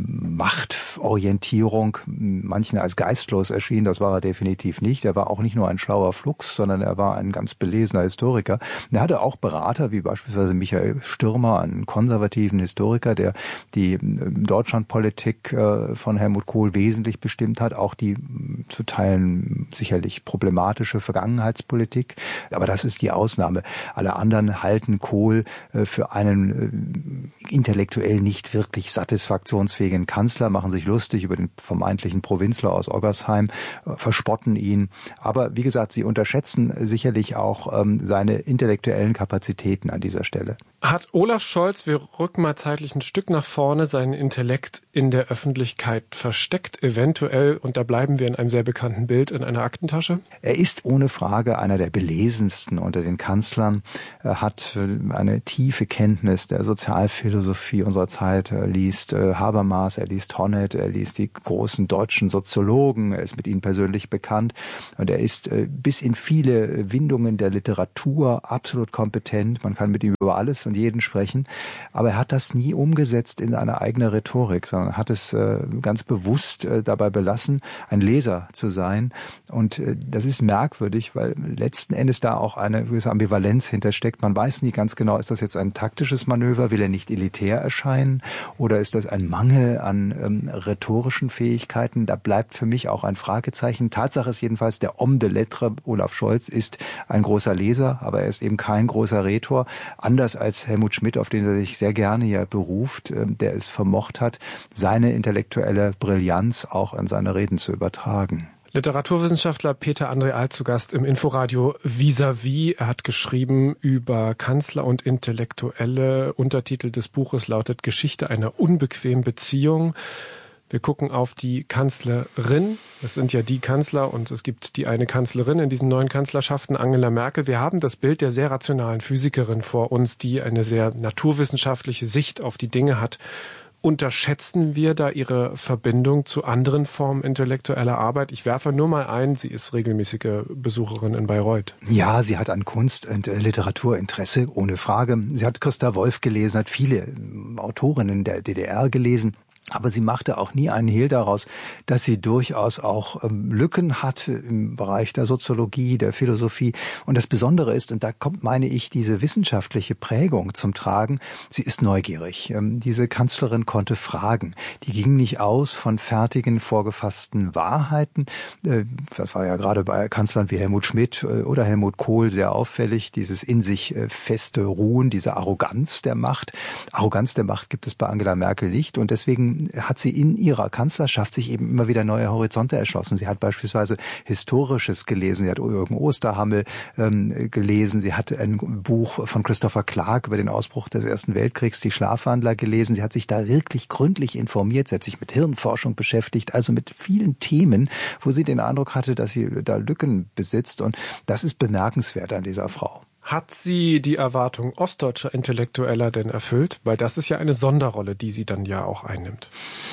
Machtorientierung manchen als geistlos erschien. Das war er definitiv nicht. Er war auch nicht nur ein schlauer Flux, sondern er war ein ganz belesener Historiker. Er hatte auch Berater, wie beispielsweise Michael Stürmer, einen konservativen Historiker, der die Deutschlandpolitik von Helmut Kohl wesentlich bestimmt hat, auch die zu Teilen sicherlich problematische Vergangenheitspolitik. Aber das ist die Ausnahme. Alle anderen halten Kohl für einen intellektuell nicht wirklich satisfaktionsfähigen Kanzler, machen sich lustig über den vermeintlichen Provinzler aus Oggersheim, verspotten ihn. Aber wie gesagt, sie unterschätzen sicherlich auch ähm, seine intellektuellen Kapazitäten an dieser Stelle. Hat Olaf Scholz, wir rücken mal zeitlich ein Stück nach vorne, seinen Intellekt in der Öffentlichkeit versteckt, eventuell, und da bleiben wir in einem sehr bekannten Bild, in einer Aktentasche? Er ist ohne Frage einer der belesensten unter den Kanzlern. Er hat eine tiefe Kenntnis der Sozialphilosophie unserer Zeit. Er liest Habermas, er liest Honneth, er liest die großen deutschen Soziologen, er ist mit ihnen persönlich bekannt und er ist bis in viele Windungen der Literatur absolut kompetent. Man kann mit ihm über alles und jeden sprechen, aber er hat das nie umgesetzt in eine eigene Rhetorik, sondern hat es äh, ganz bewusst äh, dabei belassen, ein Leser zu sein. Und äh, das ist merkwürdig, weil letzten Endes da auch eine gewisse Ambivalenz hintersteckt. Man weiß nie ganz genau, ist das jetzt ein taktisches Manöver, will er nicht elitär erscheinen oder ist das ein Mangel an ähm, rhetorischen Fähigkeiten? Da bleibt für mich auch ein Fragezeichen. Tatsache ist jedenfalls, der Homme de Lettres Olaf Scholz ist ein großer Leser, aber er ist eben kein großer Rhetor. Anders als Helmut Schmidt, auf den er sich sehr gerne ja beruft, der es vermocht hat, seine intellektuelle Brillanz auch an seine Reden zu übertragen. Literaturwissenschaftler Peter André Alt zu Gast im Inforadio Vis-à-vis. Er hat geschrieben über Kanzler und Intellektuelle. Untertitel des Buches lautet Geschichte einer unbequemen Beziehung. Wir gucken auf die Kanzlerin. Es sind ja die Kanzler und es gibt die eine Kanzlerin in diesen neuen Kanzlerschaften, Angela Merkel. Wir haben das Bild der sehr rationalen Physikerin vor uns, die eine sehr naturwissenschaftliche Sicht auf die Dinge hat. Unterschätzen wir da ihre Verbindung zu anderen Formen intellektueller Arbeit? Ich werfe nur mal ein, sie ist regelmäßige Besucherin in Bayreuth. Ja, sie hat an Kunst- und Literaturinteresse, ohne Frage. Sie hat Christa Wolf gelesen, hat viele Autorinnen der D D R gelesen. Aber sie machte auch nie einen Hehl daraus, dass sie durchaus auch ähm, Lücken hat im Bereich der Soziologie, der Philosophie. Und das Besondere ist, und da kommt, meine ich, diese wissenschaftliche Prägung zum Tragen, sie ist neugierig. Ähm, diese Kanzlerin konnte fragen. Die ging nicht aus von fertigen, vorgefassten Wahrheiten. Äh, das war ja gerade bei Kanzlern wie Helmut Schmidt äh, oder Helmut Kohl sehr auffällig, dieses in sich äh, feste Ruhen, diese Arroganz der Macht. Arroganz der Macht gibt es bei Angela Merkel nicht und deswegen hat sie in ihrer Kanzlerschaft sich eben immer wieder neue Horizonte erschlossen. Sie hat beispielsweise Historisches gelesen. Sie hat Jürgen Osterhammel ähm, gelesen. Sie hat ein Buch von Christopher Clark über den Ausbruch des Ersten Weltkriegs, die Schlafwandler, gelesen. Sie hat sich da wirklich gründlich informiert. Sie hat sich mit Hirnforschung beschäftigt, also mit vielen Themen, wo sie den Eindruck hatte, dass sie da Lücken besitzt. Und das ist bemerkenswert an dieser Frau. Hat sie die Erwartung ostdeutscher Intellektueller denn erfüllt? Weil das ist ja eine Sonderrolle, die sie dann ja auch einnimmt.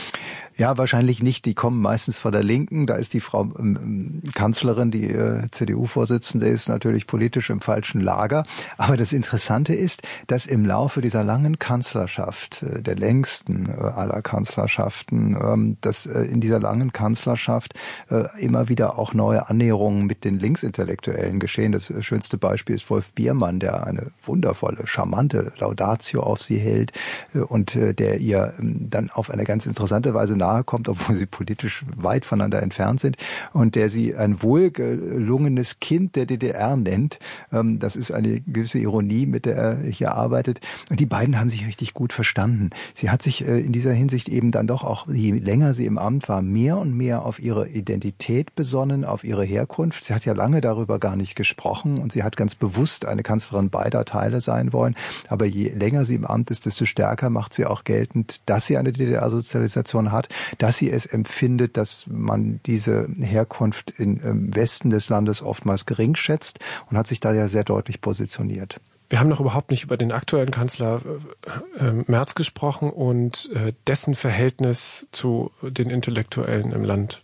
Ja, wahrscheinlich nicht. Die kommen meistens von der Linken. Da ist die Frau ähm, Kanzlerin, die äh, C D U-Vorsitzende ist, natürlich politisch im falschen Lager. Aber das Interessante ist, dass im Laufe dieser langen Kanzlerschaft, äh, der längsten äh, aller Kanzlerschaften, ähm, dass äh, in dieser langen Kanzlerschaft äh, immer wieder auch neue Annäherungen mit den Linksintellektuellen geschehen. Das äh, schönste Beispiel ist Wolf Biermann, der eine wundervolle, charmante Laudatio auf sie hält äh, und äh, der ihr äh, dann auf eine ganz interessante Weise nahe kommt, obwohl sie politisch weit voneinander entfernt sind und der sie ein wohlgelungenes Kind der D D R nennt. Das ist eine gewisse Ironie, mit der er hier arbeitet. Und die beiden haben sich richtig gut verstanden. Sie hat sich in dieser Hinsicht eben dann doch auch, je länger sie im Amt war, mehr und mehr auf ihre Identität besonnen, auf ihre Herkunft. Sie hat ja lange darüber gar nicht gesprochen und sie hat ganz bewusst eine Kanzlerin beider Teile sein wollen. Aber je länger sie im Amt ist, desto stärker macht sie auch geltend, dass sie eine D D R-Sozialisation hat, dass sie es empfindet, dass man diese Herkunft im Westen des Landes oftmals gering schätzt und hat sich da ja sehr deutlich positioniert. Wir haben noch überhaupt nicht über den aktuellen Kanzler äh, Merz gesprochen und äh, dessen Verhältnis zu den Intellektuellen im Land.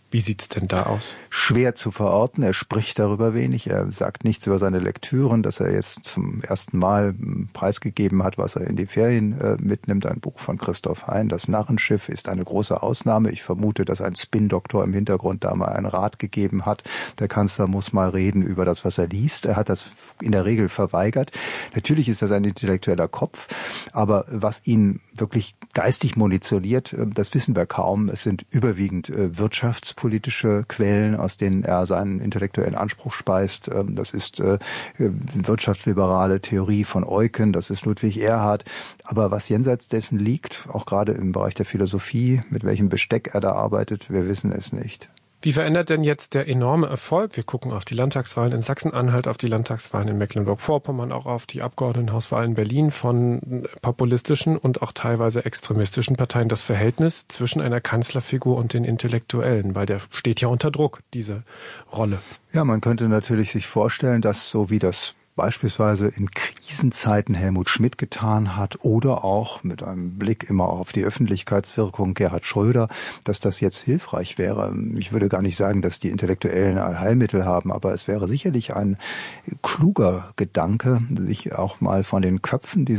Wie sieht's denn da aus? Schwer zu verorten. Er spricht darüber wenig. Er sagt nichts über seine Lektüren, dass er jetzt zum ersten Mal preisgegeben hat, was er in die Ferien äh, mitnimmt. Ein Buch von Christoph Hein, Das Narrenschiff, ist eine große Ausnahme. Ich vermute, dass ein Spin-Doktor im Hintergrund da mal einen Rat gegeben hat. Der Kanzler muss mal reden über das, was er liest. Er hat das in der Regel verweigert. Natürlich ist das ein intellektueller Kopf, aber was ihn wirklich geistig munitioniert, das wissen wir kaum. Es sind überwiegend äh, Wirtschafts politische Quellen, aus denen er seinen intellektuellen Anspruch speist. Das ist äh, wirtschaftsliberale Theorie von Eucken, das ist Ludwig Erhard. Aber was jenseits dessen liegt, auch gerade im Bereich der Philosophie, mit welchem Besteck er da arbeitet, wir wissen es nicht. Wie verändert denn jetzt der enorme Erfolg? Wir gucken auf die Landtagswahlen in Sachsen-Anhalt, auf die Landtagswahlen in Mecklenburg-Vorpommern, auch auf die Abgeordnetenhauswahlen in Berlin von populistischen und auch teilweise extremistischen Parteien, das Verhältnis zwischen einer Kanzlerfigur und den Intellektuellen, weil der steht ja unter Druck, diese Rolle. Ja, man könnte natürlich sich vorstellen, dass so wie das beispielsweise in Krisenzeiten Helmut Schmidt getan hat oder auch mit einem Blick immer auf die Öffentlichkeitswirkung Gerhard Schröder, dass das jetzt hilfreich wäre. Ich würde gar nicht sagen, dass die Intellektuellen Allheilmittel haben, aber es wäre sicherlich ein kluger Gedanke, sich auch mal von den Köpfen dieser